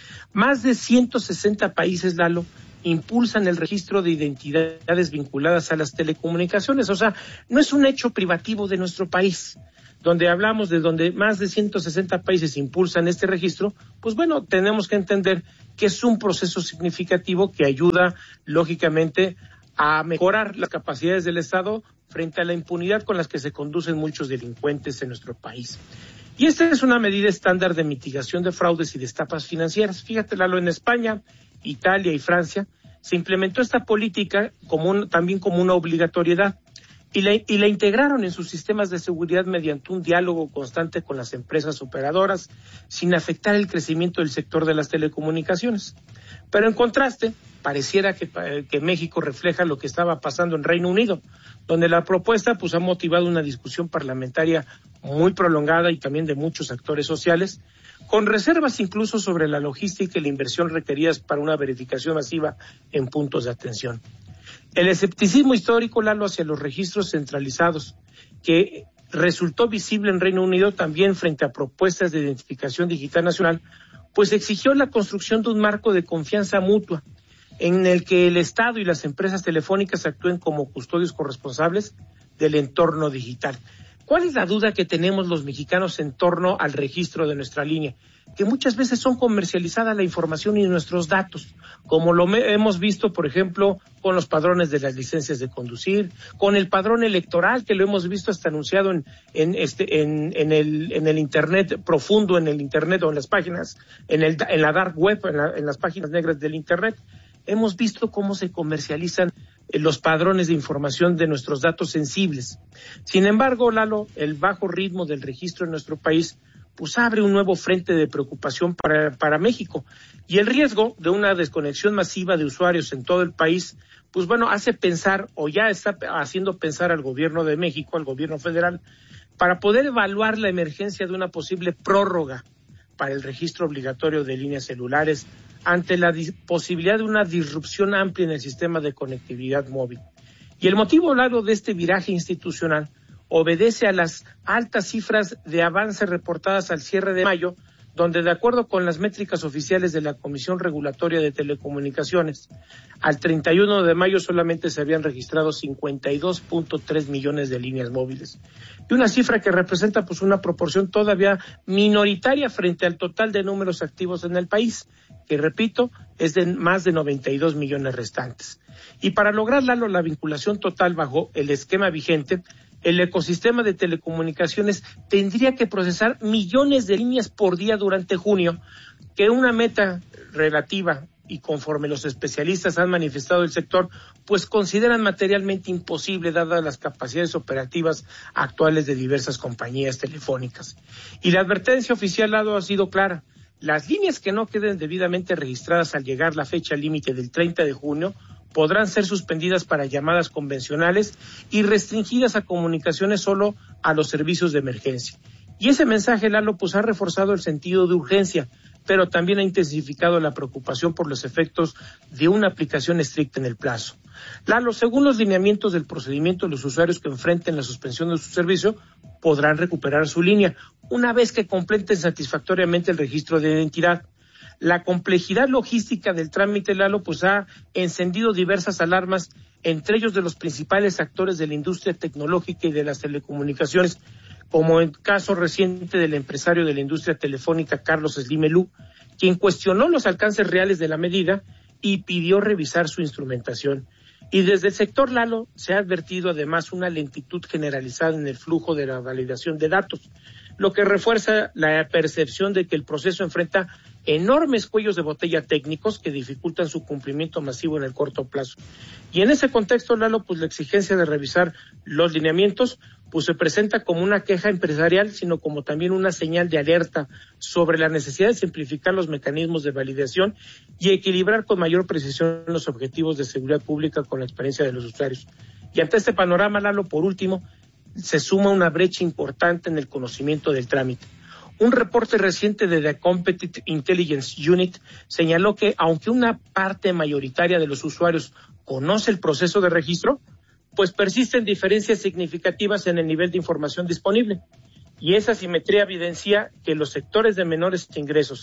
Más de ciento sesenta países, Lalo, impulsan el registro de identidades vinculadas a las telecomunicaciones. O sea, no es un hecho privativo de nuestro país. Donde hablamos de donde más de ciento sesenta países impulsan este registro, pues bueno, tenemos que entender que es un proceso significativo que ayuda, lógicamente, a mejorar las capacidades del Estado frente a la impunidad con las que se conducen muchos delincuentes en nuestro país. Y esta es una medida estándar de mitigación de fraudes y de estafas financieras. Fíjate, Lalo, en España, Italia y Francia se implementó esta política como un, también como una obligatoriedad. Y la, y la integraron en sus sistemas de seguridad mediante un diálogo constante con las empresas operadoras, sin afectar el crecimiento del sector de las telecomunicaciones. Pero en contraste, pareciera que, que México refleja lo que estaba pasando en Reino Unido, donde la propuesta pues ha motivado una discusión parlamentaria muy prolongada y también de muchos actores sociales, con reservas incluso sobre la logística y la inversión requeridas para una verificación masiva en puntos de atención. El escepticismo histórico, Lalo, hacia los registros centralizados, que resultó visible en Reino Unido también frente a propuestas de identificación digital nacional, pues exigió la construcción de un marco de confianza mutua, en el que el Estado y las empresas telefónicas actúen como custodios corresponsables del entorno digital. ¿Cuál es la duda que tenemos los mexicanos en torno al registro de nuestra línea? Que muchas veces son comercializada la información y nuestros datos, como lo me- hemos visto, por ejemplo, con los padrones de las licencias de conducir, con el padrón electoral, que lo hemos visto hasta anunciado en, en este, en, en el, en el internet profundo, en el internet o en las páginas, en el, en la dark web, en, la, en las páginas negras del internet. Hemos visto cómo se comercializan los padrones de información de nuestros datos sensibles. Sin embargo, Lalo, el bajo ritmo del registro en nuestro país pues abre un nuevo frente de preocupación para, para México. Y el riesgo de una desconexión masiva de usuarios en todo el país, pues bueno, hace pensar, o ya está haciendo pensar al gobierno de México, al gobierno federal, para poder evaluar la emergencia de una posible prórroga para el registro obligatorio de líneas celulares ante la dis- posibilidad de una disrupción amplia en el sistema de conectividad móvil. Y el motivo, Lalo, de este viraje institucional obedece a las altas cifras de avance reportadas al cierre de mayo, donde de acuerdo con las métricas oficiales de la Comisión Regulatoria de Telecomunicaciones, al treinta y uno de mayo solamente se habían registrado cincuenta y dos punto tres millones de líneas móviles. Y una cifra que representa pues una proporción todavía minoritaria frente al total de números activos en el país, que repito, es de más de noventa y dos millones restantes. Y para lograr, Lalo, la vinculación total bajo el esquema vigente, el ecosistema de telecomunicaciones tendría que procesar millones de líneas por día durante junio, que una meta relativa y conforme los especialistas han manifestado el sector, pues consideran materialmente imposible dadas las capacidades operativas actuales de diversas compañías telefónicas. Y la advertencia oficial, Lado, ha sido clara. Las líneas que no queden debidamente registradas al llegar la fecha límite del treinta de junio podrán ser suspendidas para llamadas convencionales y restringidas a comunicaciones solo a los servicios de emergencia. Y ese mensaje, Lalo, pues ha reforzado el sentido de urgencia, pero también ha intensificado la preocupación por los efectos de una aplicación estricta en el plazo. Lalo, según los lineamientos del procedimiento, los usuarios que enfrenten la suspensión de su servicio podrán recuperar su línea una vez que completen satisfactoriamente el registro de identidad. La complejidad logística del trámite, Lalo, pues ha encendido diversas alarmas, entre ellos de los principales actores de la industria tecnológica y de las telecomunicaciones, como el caso reciente del empresario de la industria telefónica Carlos Slim Elú, quien cuestionó los alcances reales de la medida y pidió revisar su instrumentación. Y desde el sector, Lalo, se ha advertido además una lentitud generalizada en el flujo de la validación de datos, lo que refuerza la percepción de que el proceso enfrenta enormes cuellos de botella técnicos que dificultan su cumplimiento masivo en el corto plazo. Y en ese contexto, Lalo, pues la exigencia de revisar los lineamientos pues se presenta como una queja empresarial, sino como también una señal de alerta sobre la necesidad de simplificar los mecanismos de validación y equilibrar con mayor precisión los objetivos de seguridad pública con la experiencia de los usuarios. Y ante este panorama, Lalo, por último, se suma una brecha importante en el conocimiento del trámite. Un reporte reciente de The Competitive Intelligence Unit señaló que aunque una parte mayoritaria de los usuarios conoce el proceso de registro, pues persisten diferencias significativas en el nivel de información disponible. Y esa asimetría evidencia que los sectores de menores ingresos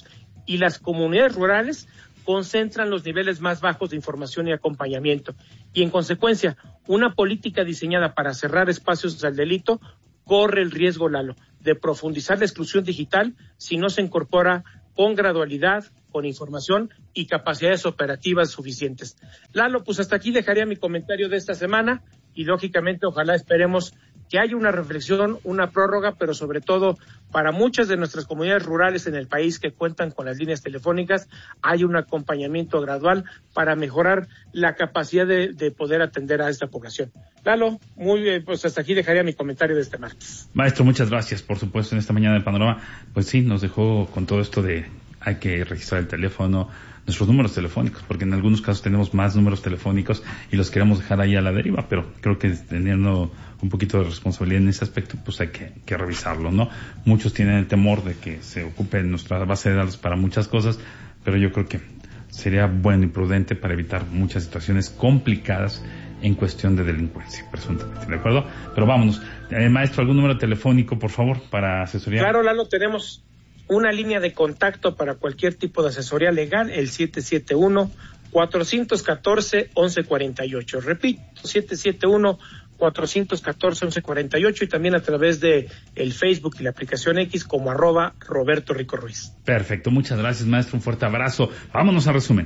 y las comunidades rurales concentran los niveles más bajos de información y acompañamiento. Y en consecuencia, una política diseñada para cerrar espacios al delito corre el riesgo, Lalo, de profundizar la exclusión digital si no se incorpora con gradualidad, con información y capacidades operativas suficientes. Lalo, pues hasta aquí dejaría mi comentario de esta semana y lógicamente ojalá esperemos que haya una reflexión, una prórroga, pero sobre todo para muchas de nuestras comunidades rurales en el país que cuentan con las líneas telefónicas, hay un acompañamiento gradual para mejorar la capacidad de, de poder atender a esta población. Lalo, muy bien, pues hasta aquí dejaría mi comentario de este martes. Maestro, muchas gracias, por supuesto, en esta mañana de Panorama. Pues sí, nos dejó con todo esto de hay que registrar el teléfono, nuestros números telefónicos, porque en algunos casos tenemos más números telefónicos y los queremos dejar ahí a la deriva, pero creo que teniendo un poquito de responsabilidad en ese aspecto, pues hay que, que revisarlo, ¿no? Muchos tienen el temor de que se ocupe nuestra base de datos para muchas cosas, pero yo creo que sería bueno y prudente para evitar muchas situaciones complicadas en cuestión de delincuencia, presuntamente, ¿de acuerdo? Pero vámonos. Eh, maestro, ¿algún número telefónico, por favor, para asesoría? Claro, Lalo, tenemos una línea de contacto para cualquier tipo de asesoría legal, el siete siete uno, cuatro uno cuatro, uno uno cuatro ocho. Repito, siete siete uno, cuatro uno cuatro, uno uno cuatro ocho y también a través de el Facebook y la aplicación X como arroba Roberto Rico Ruiz. Perfecto, muchas gracias, maestro, un fuerte abrazo. Vámonos a resumen.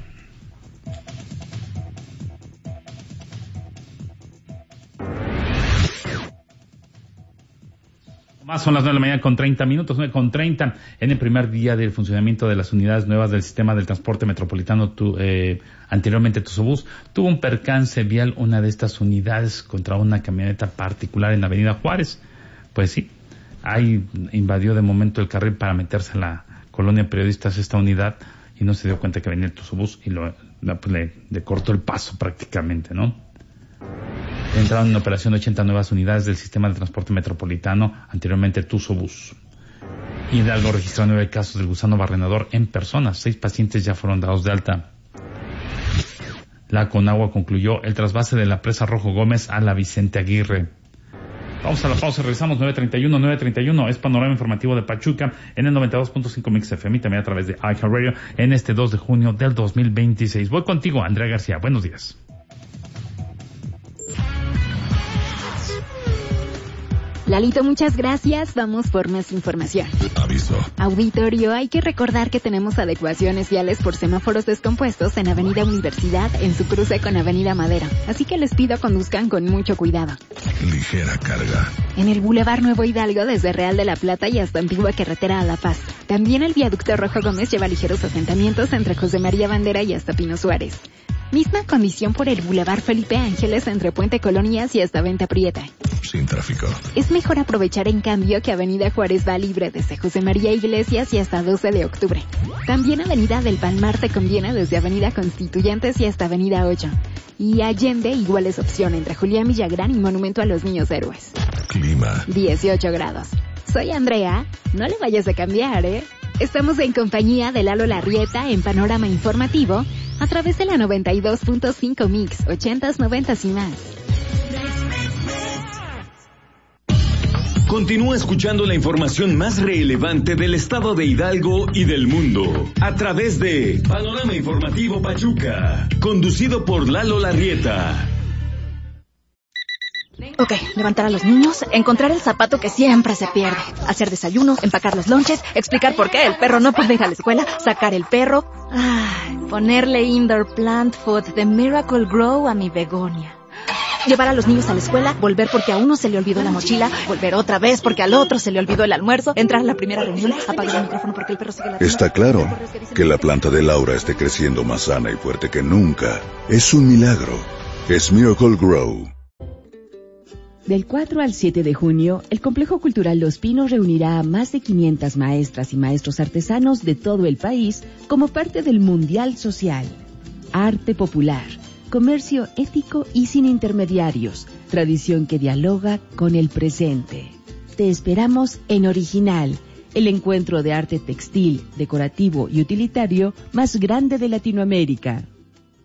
Más son las nueve de la mañana con treinta minutos, nueve con treinta, en el primer día del funcionamiento de las unidades nuevas del sistema del transporte metropolitano, tu, eh, anteriormente Tuzobús, tuvo un percance vial una de estas unidades contra una camioneta particular en la avenida Juárez. Pues sí, ahí invadió de momento el carril para meterse a la colonia Periodistas esta unidad y no se dio cuenta que venía el Tuzobús y lo, pues le, le cortó el paso prácticamente, ¿no? Entraron en operación ochenta nuevas unidades del sistema de transporte metropolitano, anteriormente Tuzobús. Hidalgo registró nueve casos del gusano barrenador en personas. Seis pacientes ya fueron dados de alta. La Conagua concluyó el trasvase de la presa Rojo Gómez a la Vicente Aguirre. Vamos a la pausa, regresamos nueve treinta y uno, nueve treinta y uno, es Panorama Informativo de Pachuca en el noventa y dos punto cinco Mix F M y también a través de iHeartRadio en este dos de junio del dos mil veintiséis. Voy contigo, Andrea García. Buenos días. Lalito, muchas gracias. Vamos por más información. Aviso. Auditorio, hay que recordar que tenemos adecuaciones viales por semáforos descompuestos en Avenida Universidad en su cruce con Avenida Madero. Así que les pido conduzcan con mucho cuidado. Ligera carga. En el Boulevard Nuevo Hidalgo, desde Real de la Plata y hasta Antigua Carretera a La Paz. También el viaducto Rojo Gómez lleva ligeros asentamientos entre José María Bandera y hasta Pino Suárez. Misma condición por el Boulevard Felipe Ángeles entre Puente Colonias y hasta Venta Prieta. Sin tráfico. Es mejor aprovechar en cambio que Avenida Juárez va libre desde José María Iglesias y hasta doce de octubre. También Avenida del Palmar te conviene desde Avenida Constituyentes y hasta Avenida ocho. Y Allende igual es opción entre Julián Villagrán y Monumento a los Niños Héroes. Clima. dieciocho grados. Soy Andrea, no le vayas a cambiar, ¿eh? Estamos en compañía de Lalo Larrieta en Panorama Informativo a través de la noventa y dos punto cinco Mix, ochentas, noventas y más. Continúa escuchando la información más relevante del estado de Hidalgo y del mundo a través de Panorama Informativo Pachuca, conducido por Lalo Larrieta. Ok, levantar a los niños, encontrar el zapato que siempre se pierde, hacer desayuno, empacar los lonches, explicar por qué el perro no puede ir a la escuela, sacar el perro, ay, ponerle indoor plant food de Miracle Grow a mi begonia. Llevar a los niños a la escuela, volver porque a uno se le olvidó la mochila, volver otra vez porque al otro se le olvidó el almuerzo, entrar a la primera reunión, apagar el micrófono porque el perro sigue la... Está claro que la planta de Laura esté creciendo más sana y fuerte que nunca. Es un milagro. Es Miracle Grow. Del cuatro al siete de junio, el Complejo Cultural Los Pinos reunirá a más de quinientas maestras y maestros artesanos de todo el país como parte del Mundial Social. Arte popular, comercio ético y sin intermediarios, tradición que dialoga con el presente. Te esperamos en Original, el encuentro de arte textil, decorativo y utilitario más grande de Latinoamérica.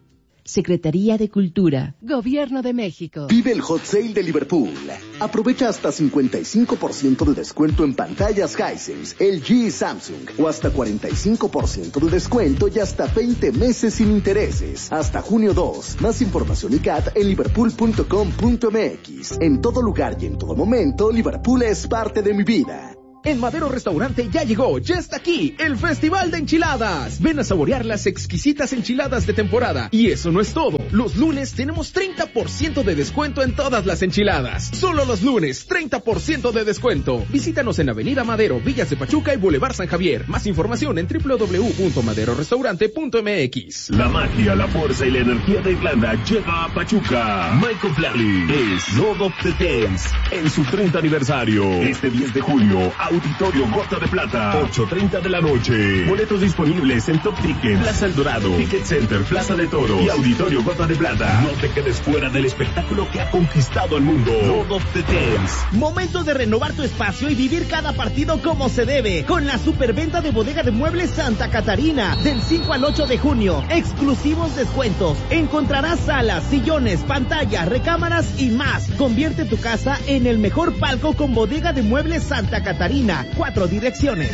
Secretaría de Cultura. Gobierno de México. Vive el Hot Sale de Liverpool. Aprovecha hasta cincuenta y cinco por ciento de descuento en pantallas Hisense, L G y Samsung. O hasta cuarenta y cinco por ciento de descuento y hasta veinte meses sin intereses. Hasta junio dos. Más información y C A T en liverpool punto com punto m x. En todo lugar y en todo momento, Liverpool es parte de mi vida. En Madero Restaurante ya llegó, ya está aquí, el Festival de Enchiladas. Ven a saborear las exquisitas enchiladas de temporada. Y eso no es todo. Los lunes tenemos treinta por ciento de descuento en todas las enchiladas. Solo los lunes, treinta por ciento de descuento. Visítanos en Avenida Madero, Villas de Pachuca y Boulevard San Javier. Más información en doble u doble u doble u punto madero restaurante punto m x. La magia, la fuerza y la energía de Irlanda llega a Pachuca. Michael Flatley es Lord of the Dance en su treinta aniversario. Este diez de julio, Auditorio Gota de Plata, ocho treinta de la noche. Boletos disponibles en Top Ticket, Plaza El Dorado, Ticket Center, Plaza de Toros y Auditorio Gota de Plata. No te quedes fuera del espectáculo que ha conquistado el mundo. Lord of the Dance. Momento de renovar tu espacio y vivir cada partido como se debe. Con la superventa de Bodega de Muebles Santa Catarina. Del cinco al ocho de junio. Exclusivos descuentos. Encontrarás salas, sillones, pantallas, recámaras y más. Convierte tu casa en el mejor palco con Bodega de Muebles Santa Catarina. Cuatro direcciones.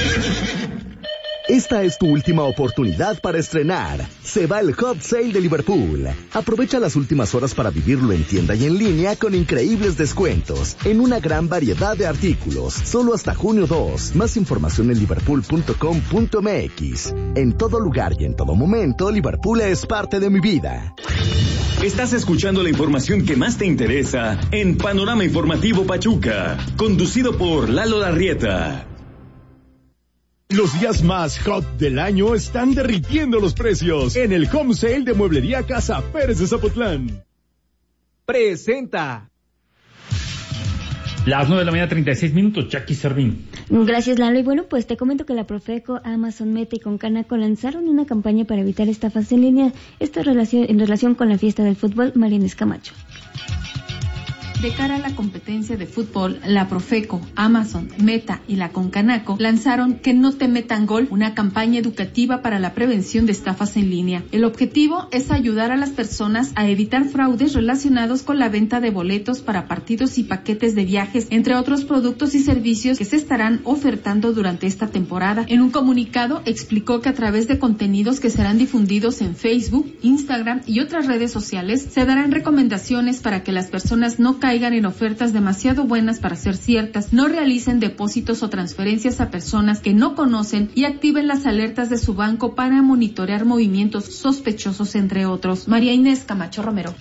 Esta es tu última oportunidad para estrenar. Se va el Hot Sale de Liverpool. Aprovecha las últimas horas para vivirlo en tienda y en línea con increíbles descuentos en una gran variedad de artículos. Solo hasta junio dos. Más información en liverpool punto com punto m x. En todo lugar y en todo momento, Liverpool es parte de mi vida. Estás escuchando la información que más te interesa en Panorama Informativo Pachuca, conducido por Lalo Larrieta. Los días más hot del año están derritiendo los precios en el Home Sale de Mueblería Casa Pérez de Zapotlán. Presenta. Las nueve de la mañana, treinta y seis minutos, Jackie Servín. Gracias, Lalo. Y bueno, pues te comento que la Profeco, Amazon, Meta y Concanaco lanzaron una campaña para evitar estafas en línea. Esto en relación, en relación con la fiesta del fútbol. Marines Camacho. De cara a la competencia de fútbol, la Profeco, Amazon, Meta y la Concanaco lanzaron Que no te metan gol, una campaña educativa para la prevención de estafas en línea. El objetivo es ayudar a las personas a evitar fraudes relacionados con la venta de boletos para partidos y paquetes de viajes, entre otros productos y servicios que se estarán ofertando durante esta temporada. En un comunicado explicó que a través de contenidos que serán difundidos en Facebook, Instagram y otras redes sociales, se darán recomendaciones para que las personas no caigan en ofertas demasiado buenas para ser ciertas, no realicen depósitos o transferencias a personas que no conocen y activen las alertas de su banco para monitorear movimientos sospechosos, entre otros. María Inés Camacho Romero.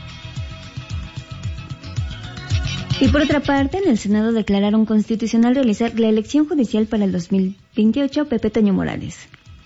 Y por otra parte, en el Senado declararon constitucional realizar la elección judicial para el dos mil veintiocho. Pepe Toño Morales.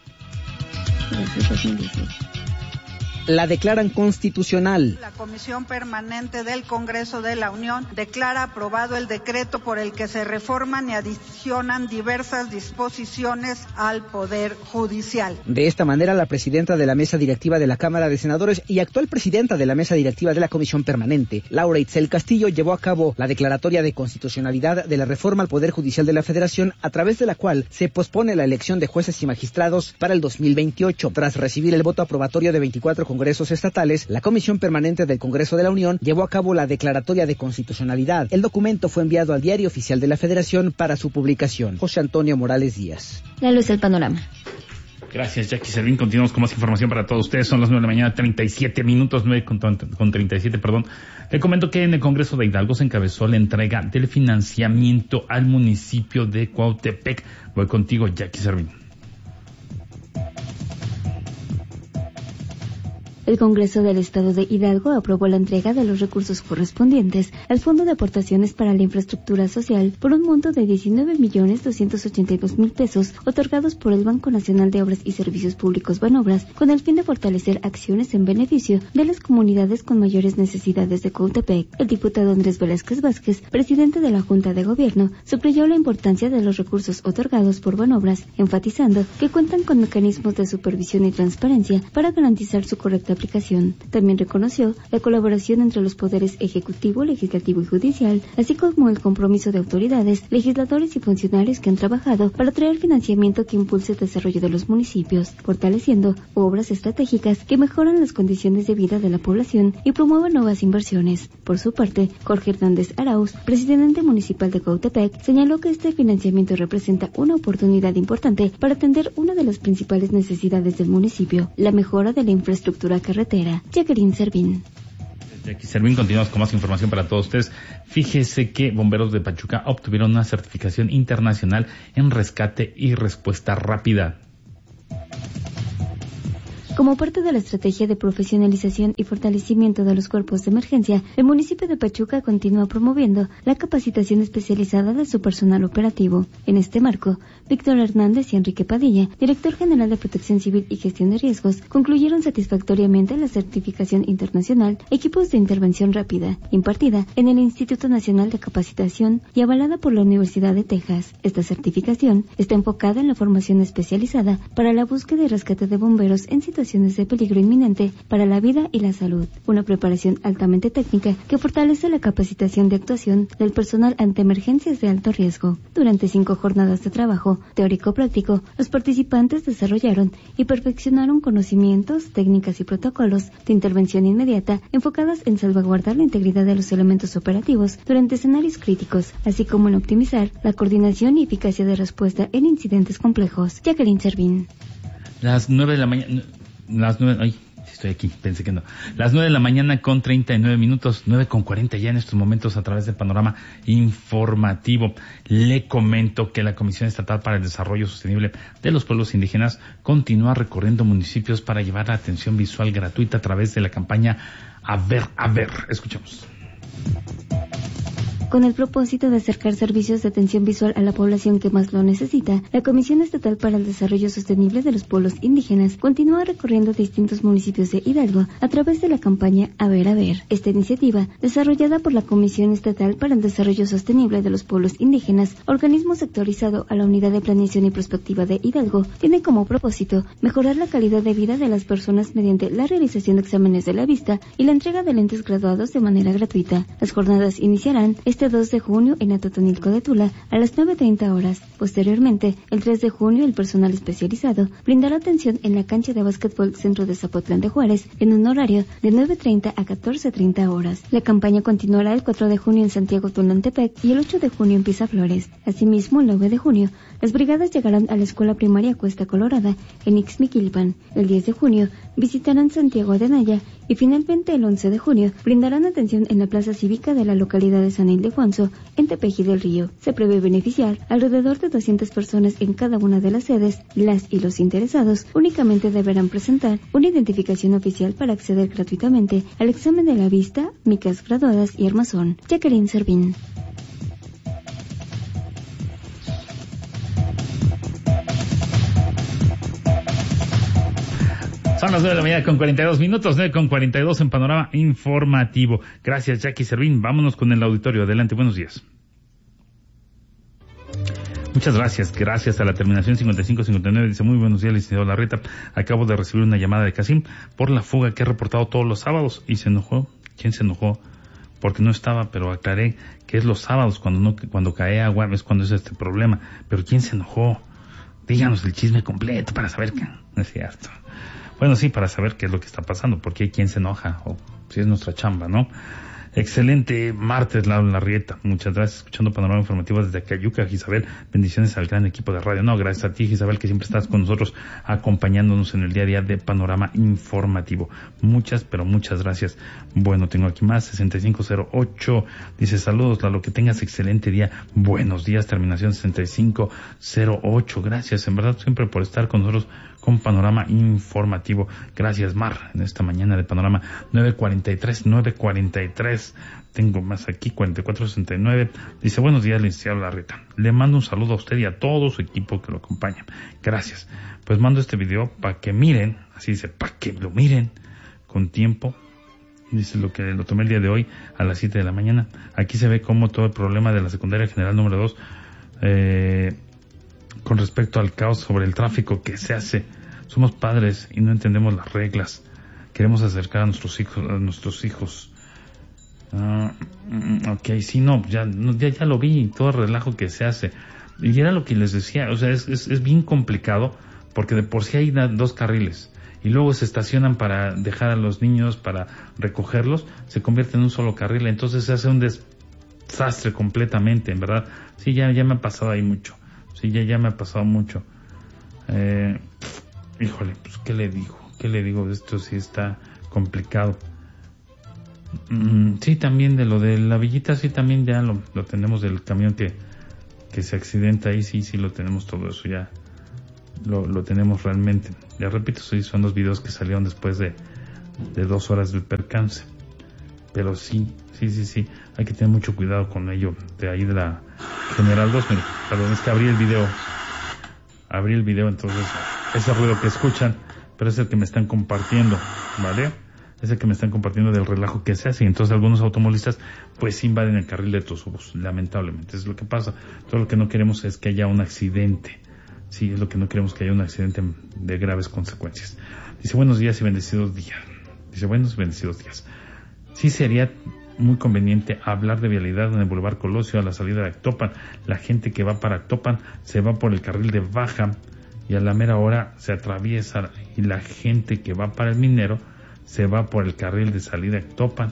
La declaran constitucional. La Comisión Permanente del Congreso de la Unión declara aprobado el decreto por el que se reforman y adicionan diversas disposiciones al Poder Judicial. De esta manera, la presidenta de la Mesa Directiva de la Cámara de Senadores y actual presidenta de la Mesa Directiva de la Comisión Permanente, Laura Itzel Castillo, llevó a cabo la declaratoria de constitucionalidad de la reforma al Poder Judicial de la Federación, a través de la cual se pospone la elección de jueces y magistrados para el dos mil veintiocho. Tras recibir el voto aprobatorio de veinticuatro congresos estatales, la Comisión Permanente del Congreso de la Unión llevó a cabo la declaratoria de constitucionalidad. El documento fue enviado al Diario Oficial de la Federación para su publicación. José Antonio Morales Díaz. La luz del panorama. Gracias, Jackie Servín. Continuamos con más información para todos ustedes. Son las nueve de la mañana, treinta y siete minutos, nueve con, con treinta y siete, perdón. Le comento que en el Congreso de Hidalgo se encabezó la entrega del financiamiento al municipio de Cuautepec. Voy contigo, Jackie Servín. El Congreso del Estado de Hidalgo aprobó la entrega de los recursos correspondientes al Fondo de Aportaciones para la Infraestructura Social por un monto de diecinueve millones doscientos ochenta y dos mil pesos otorgados por el Banco Nacional de Obras y Servicios Públicos Banobras, con el fin de fortalecer acciones en beneficio de las comunidades con mayores necesidades de Cuautepec. El diputado Andrés Velázquez Vázquez, presidente de la Junta de Gobierno, subrayó la importancia de los recursos otorgados por Banobras, enfatizando que cuentan con mecanismos de supervisión y transparencia para garantizar su correcta aplicación. También reconoció la colaboración entre los poderes ejecutivo, legislativo y judicial, así como el compromiso de autoridades, legisladores y funcionarios que han trabajado para traer financiamiento que impulse el desarrollo de los municipios, fortaleciendo obras estratégicas que mejoran las condiciones de vida de la población y promueven nuevas inversiones. Por su parte, Jorge Hernández Arauz, presidente municipal de Cuautepec, señaló que este financiamiento representa una oportunidad importante para atender una de las principales necesidades del municipio, la mejora de la infraestructura carretera. Jacqueline Servín. Jackie Servín, continuamos con más información para todos ustedes. Fíjese que bomberos de Pachuca obtuvieron una certificación internacional en rescate y respuesta rápida. Como parte de la estrategia de profesionalización y fortalecimiento de los cuerpos de emergencia, el municipio de Pachuca continúa promoviendo la capacitación especializada de su personal operativo. En este marco, Víctor Hernández y Enrique Padilla, director general de Protección Civil y Gestión de Riesgos, concluyeron satisfactoriamente la certificación internacional Equipos de Intervención Rápida, impartida en el Instituto Nacional de Capacitación y avalada por la Universidad de Texas. Esta certificación está enfocada en la formación especializada para la búsqueda y rescate de bomberos en situaciones de peligro inminente para la vida y la salud, una preparación altamente técnica que fortalece la capacitación de actuación del personal ante emergencias de alto riesgo. Durante cinco jornadas de trabajo teórico-práctico, los participantes desarrollaron y perfeccionaron conocimientos, técnicas y protocolos de intervención inmediata enfocadas en salvaguardar la integridad de los elementos operativos durante escenarios críticos, así como en optimizar la coordinación y eficacia de respuesta en incidentes complejos. Jacqueline Servín. Las nueve de la mañana... Las nueve, ay, estoy aquí, pensé que no. Las nueve de la mañana con treinta y nueve minutos, nueve con cuarenta ya en estos momentos a través del panorama informativo. Le comento que la Comisión Estatal para el Desarrollo Sostenible de los Pueblos Indígenas continúa recorriendo municipios para llevar la atención visual gratuita a través de la campaña A Ver, A Ver. Escuchamos. Con el propósito de acercar servicios de atención visual a la población que más lo necesita, la Comisión Estatal para el Desarrollo Sostenible de los Pueblos Indígenas continúa recorriendo distintos municipios de Hidalgo a través de la campaña A Ver, A Ver. Esta iniciativa, desarrollada por la Comisión Estatal para el Desarrollo Sostenible de los Pueblos Indígenas, organismo sectorizado a la Unidad de Planeación y Prospectiva de Hidalgo, tiene como propósito mejorar la calidad de vida de las personas mediante la realización de exámenes de la vista y la entrega de lentes graduados de manera gratuita. Las jornadas iniciarán este dos de junio en Atotonilco de Tula a las nueve treinta horas. Posteriormente, el tres de junio, el personal especializado brindará atención en la cancha de básquetbol Centro de Zapotlán de Juárez en un horario de nueve treinta a catorce treinta horas. La campaña continuará el cuatro de junio en Santiago Tulantepec y el ocho de junio en Pisaflores. Asimismo, el nueve de junio, las brigadas llegarán a la escuela primaria Cuesta Colorada en Ixmiquilpan. El diez de junio, visitarán Santiago de Naya y finalmente el once de junio brindarán atención en la plaza cívica de la localidad de San Ildefonso en Tepeji del Río. Se prevé beneficiar alrededor de doscientas personas en cada una de las sedes. Las y los interesados únicamente deberán presentar una identificación oficial para acceder gratuitamente al examen de la vista, micas graduadas y armazón. Jacqueline Servín. Son las nueve de la mañana con cuarenta y dos minutos, nueve con cuarenta y dos en Panorama Informativo. Gracias, Jackie Servín. Vámonos con el auditorio. Adelante, buenos días. Muchas gracias, gracias a la terminación cincuenta y cinco cincuenta y nueve. Dice, muy buenos días, licenciado Larreta. Acabo de recibir una llamada de Casim por la fuga que he reportado todos los sábados. Y se enojó. ¿Quién se enojó? Porque no estaba, pero aclaré que es los sábados cuando no, cuando cae agua, es cuando es este problema. Pero ¿quién se enojó? Díganos el chisme completo para saber que no es cierto. Bueno, sí, para saber qué es lo que está pasando, porque hay quien se enoja, o si es nuestra chamba, ¿no? Excelente martes, Laura Larrieta. Muchas gracias, escuchando Panorama Informativo desde Acayuca, Isabel. Bendiciones al gran equipo de radio. No, gracias a ti, Isabel, que siempre estás con nosotros, acompañándonos en el día a día de Panorama Informativo. Muchas, pero muchas gracias. Bueno, tengo aquí más, sesenta y cinco cero ocho. Dice, saludos, Lalo, que tengas excelente día. Buenos días, terminación sesenta y cinco cero ocho. Gracias, en verdad, siempre por estar con nosotros con Panorama Informativo. Gracias, Mar, en esta mañana de Panorama. nueve cuarenta y tres, nueve cuarenta y tres. Tengo más aquí, cuarenta y cuatro sesenta y nueve. Dice, buenos días, licenciado Larreta. Le mando un saludo a usted y a todo su equipo que lo acompaña. Gracias. Pues mando este video para que miren, así dice, para que lo miren con tiempo. Dice lo que lo tomé el día de hoy a las siete de la mañana. Aquí se ve cómo todo el problema de la secundaria general número dos, eh, con respecto al caos sobre el tráfico que se hace. Somos padres y no entendemos las reglas. queremos acercar a nuestros hijos, a nuestros hijos. Uh, ok, sí, no, ya, ya, ya lo vi, todo el relajo que se hace. Y era lo que les decía, o sea, es, es, es bien complicado, porque de por sí hay dos carriles, y luego se estacionan para dejar a los niños, para recogerlos, se convierte en un solo carril, entonces se hace un desastre completamente, en verdad. Sí, ya, ya me ha pasado ahí mucho, sí, ya, ya me ha pasado mucho. Eh, híjole, pues, ¿qué le digo? ¿Qué le digo? Esto sí está complicado. Mm, sí, también de lo de la villita, sí, también ya lo, lo tenemos, del camión que, que se accidenta ahí, sí, sí lo tenemos, todo eso ya lo, lo tenemos realmente. Ya repito, sí, son los videos que salieron después de, de dos horas del percance, pero sí, sí, sí, sí, hay que tener mucho cuidado con ello. De ahí de la General dos, mire, perdón, es que abrí el video, abrí el video, entonces ese ruido que escuchan, pero es el que me están compartiendo, ¿vale? Es el que me están compartiendo del relajo que se hace, y entonces algunos automovilistas pues invaden el carril de tus ojos, lamentablemente, es lo que pasa. Todo lo que no queremos es que haya un accidente, sí, es lo que no queremos, que haya un accidente de graves consecuencias. Dice, buenos días y bendecidos días. Dice, buenos y bendecidos días. Sí sería muy conveniente hablar de vialidad en el Boulevard Colosio a la salida de Actopan. La gente que va para Actopan se va por el carril de baja y a la mera hora se atraviesa, y la gente que va para el Minero se va por el carril de salida a Actopan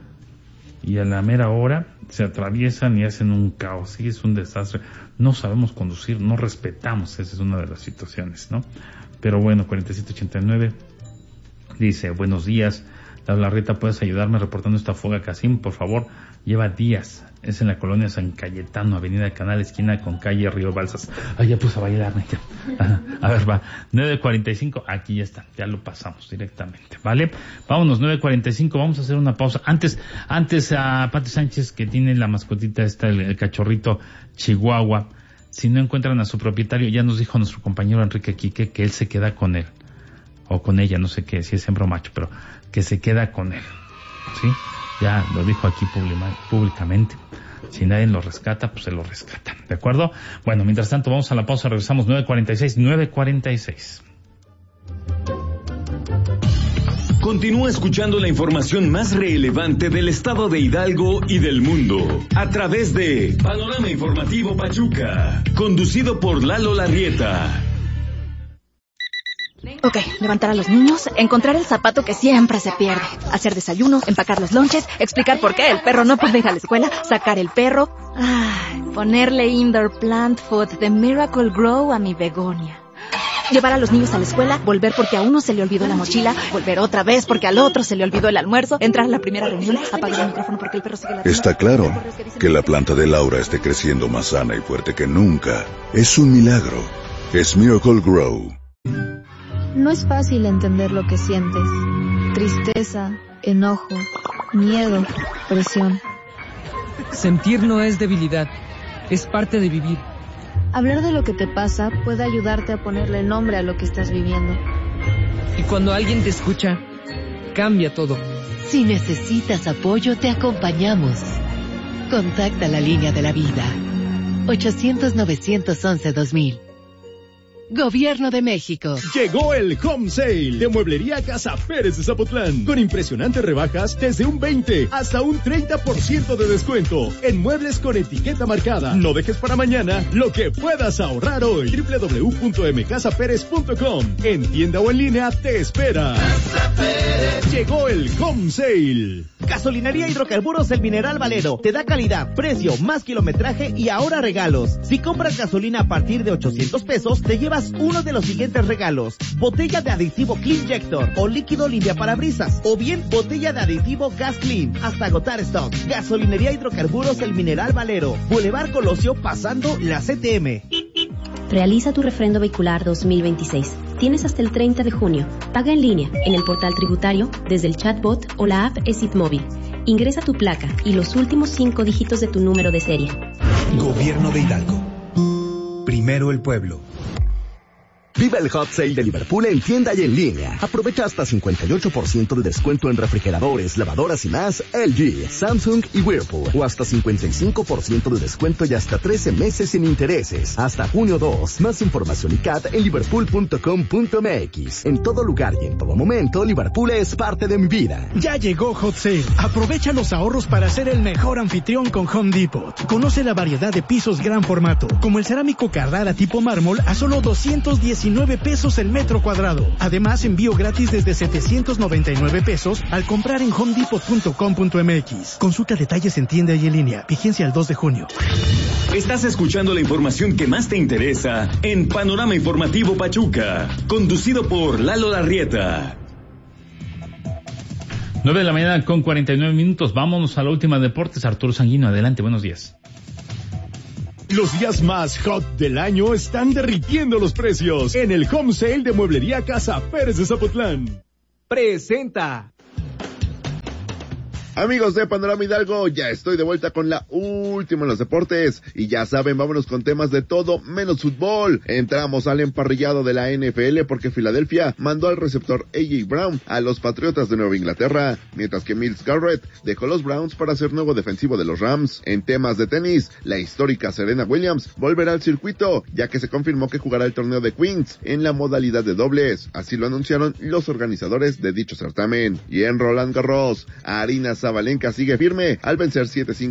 y a la mera hora se atraviesan y hacen un caos. Sí, es un desastre. No sabemos conducir, no respetamos, esa es una de las situaciones, ¿no? Pero bueno, cuarenta y siete ochenta y nueve dice, buenos días, la Larreta, ¿puedes ayudarme reportando esta fuga Casim? Por favor, lleva días. Es en la colonia San Cayetano, avenida Canal, esquina con calle Río Balsas. Ay, ya puse a bailarme. A ver, va. nueve cuarenta y cinco, aquí ya está, ya lo pasamos directamente, ¿vale? Vámonos, nueve cuarenta y cinco, vamos a hacer una pausa. Antes, antes a Pati Sánchez, que tiene la mascotita esta, el, el cachorrito Chihuahua. Si no encuentran a su propietario, ya nos dijo nuestro compañero Enrique Quique que él se queda con él. O con ella, no sé qué, si es hembra o macho, pero que se queda con él, ¿sí? Ya lo dijo aquí públicamente. Si nadie lo rescata, pues se lo rescata, ¿de acuerdo? Bueno, mientras tanto vamos a la pausa, regresamos nueve cuarenta y seis, nueve cuarenta y seis. Continúa escuchando la información más relevante del estado de Hidalgo y del mundo a través de Panorama Informativo Pachuca, conducido por Lalo Larrieta. Ok, levantar a los niños, encontrar el zapato que siempre se pierde, hacer desayuno, empacar los lonches, explicar por qué el perro no puede ir a la escuela, sacar el perro, ay, ponerle indoor plant food de Miracle Grow a mi begonia. Llevar a los niños a la escuela, volver porque a uno se le olvidó la mochila, volver otra vez porque al otro se le olvidó el almuerzo, entrar a la primera reunión, apagar el micrófono porque el perro sigue la... Está claro que la planta de Laura esté creciendo más sana y fuerte que nunca. Es un milagro. Es Miracle Grow. No es fácil entender lo que sientes. Tristeza, enojo, miedo, presión. Sentir no es debilidad, es parte de vivir. Hablar de lo que te pasa puede ayudarte a ponerle nombre a lo que estás viviendo. Y cuando alguien te escucha, cambia todo. Si necesitas apoyo, te acompañamos. Contacta la línea de la vida. ochocientos, novecientos once, dos mil. Gobierno de México. Llegó el Home Sale de Mueblería Casa Pérez de Zapotlán, con impresionantes rebajas desde un veinte hasta un treinta por ciento de descuento en muebles con etiqueta marcada. No dejes para mañana lo que puedas ahorrar hoy. doble u doble u doble u punto m casa pérez punto com. En tienda o en línea te espera. Llegó el Home Sale. Gasolinería Hidrocarburos El Mineral Valero te da calidad, precio, más kilometraje y ahora regalos. Si compras gasolina a partir de ochocientos pesos, te llevas uno de los siguientes regalos: botella de aditivo Cleanjector o líquido limpia parabrisas, o bien botella de aditivo Gas Clean, hasta agotar stock. Gasolinería Hidrocarburos El Mineral Valero, Boulevard Colosio, pasando la C T M. Realiza tu refrendo vehicular dos mil veintiséis. Tienes hasta el treinta de junio. Paga en línea, en el portal tributario, desde el chatbot o la app ESIT Móvil. Ingresa tu placa y los últimos cinco dígitos de tu número de serie. Gobierno de Hidalgo. Primero el pueblo. Viva el Hot Sale de Liverpool en tienda y en línea. Aprovecha hasta cincuenta y ocho por ciento de descuento en refrigeradores, lavadoras y más L G, Samsung y Whirlpool. O hasta cincuenta y cinco por ciento de descuento y hasta trece meses sin intereses. Hasta junio dos. Más información y C A T en liverpool punto com punto m x. En todo lugar y en todo momento, Liverpool es parte de mi vida. Ya llegó Hot Sale. Aprovecha los ahorros para ser el mejor anfitrión con Home Depot. Conoce la variedad de pisos gran formato, como el cerámico Carrara tipo mármol a solo doscientos diecinueve pesos el metro cuadrado. Además, envío gratis desde setecientos noventa y nueve pesos al comprar en home depot punto com punto m x. Consulta detalles en tienda y en línea. Vigencia el dos de junio. Estás escuchando la información que más te interesa en Panorama Informativo Pachuca, conducido por Lalo Larrieta. nueve de la mañana con cuarenta y nueve minutos. Vámonos a la última deportes. Arturo Sanguino, adelante, buenos días. Los días más hot del año están derritiendo los precios en el Home Sale de Mueblería Casa Pérez de Zapotlán. Presenta. Amigos de Panorama Hidalgo, ya estoy de vuelta con la última en los deportes. Y ya saben, vámonos con temas de todo menos fútbol. Entramos al emparrillado de la N F L porque Filadelfia mandó al receptor A J Brown a los Patriotas de Nueva Inglaterra, mientras que Myles Garrett dejó los Browns para ser nuevo defensivo de los Rams. En temas de tenis, la histórica Serena Williams volverá al circuito, ya que se confirmó que jugará el torneo de Queens en la modalidad de dobles. Así lo anunciaron los organizadores de dicho certamen. Y en Roland Garros, Aryna Sabalenka sigue firme al vencer siete cinco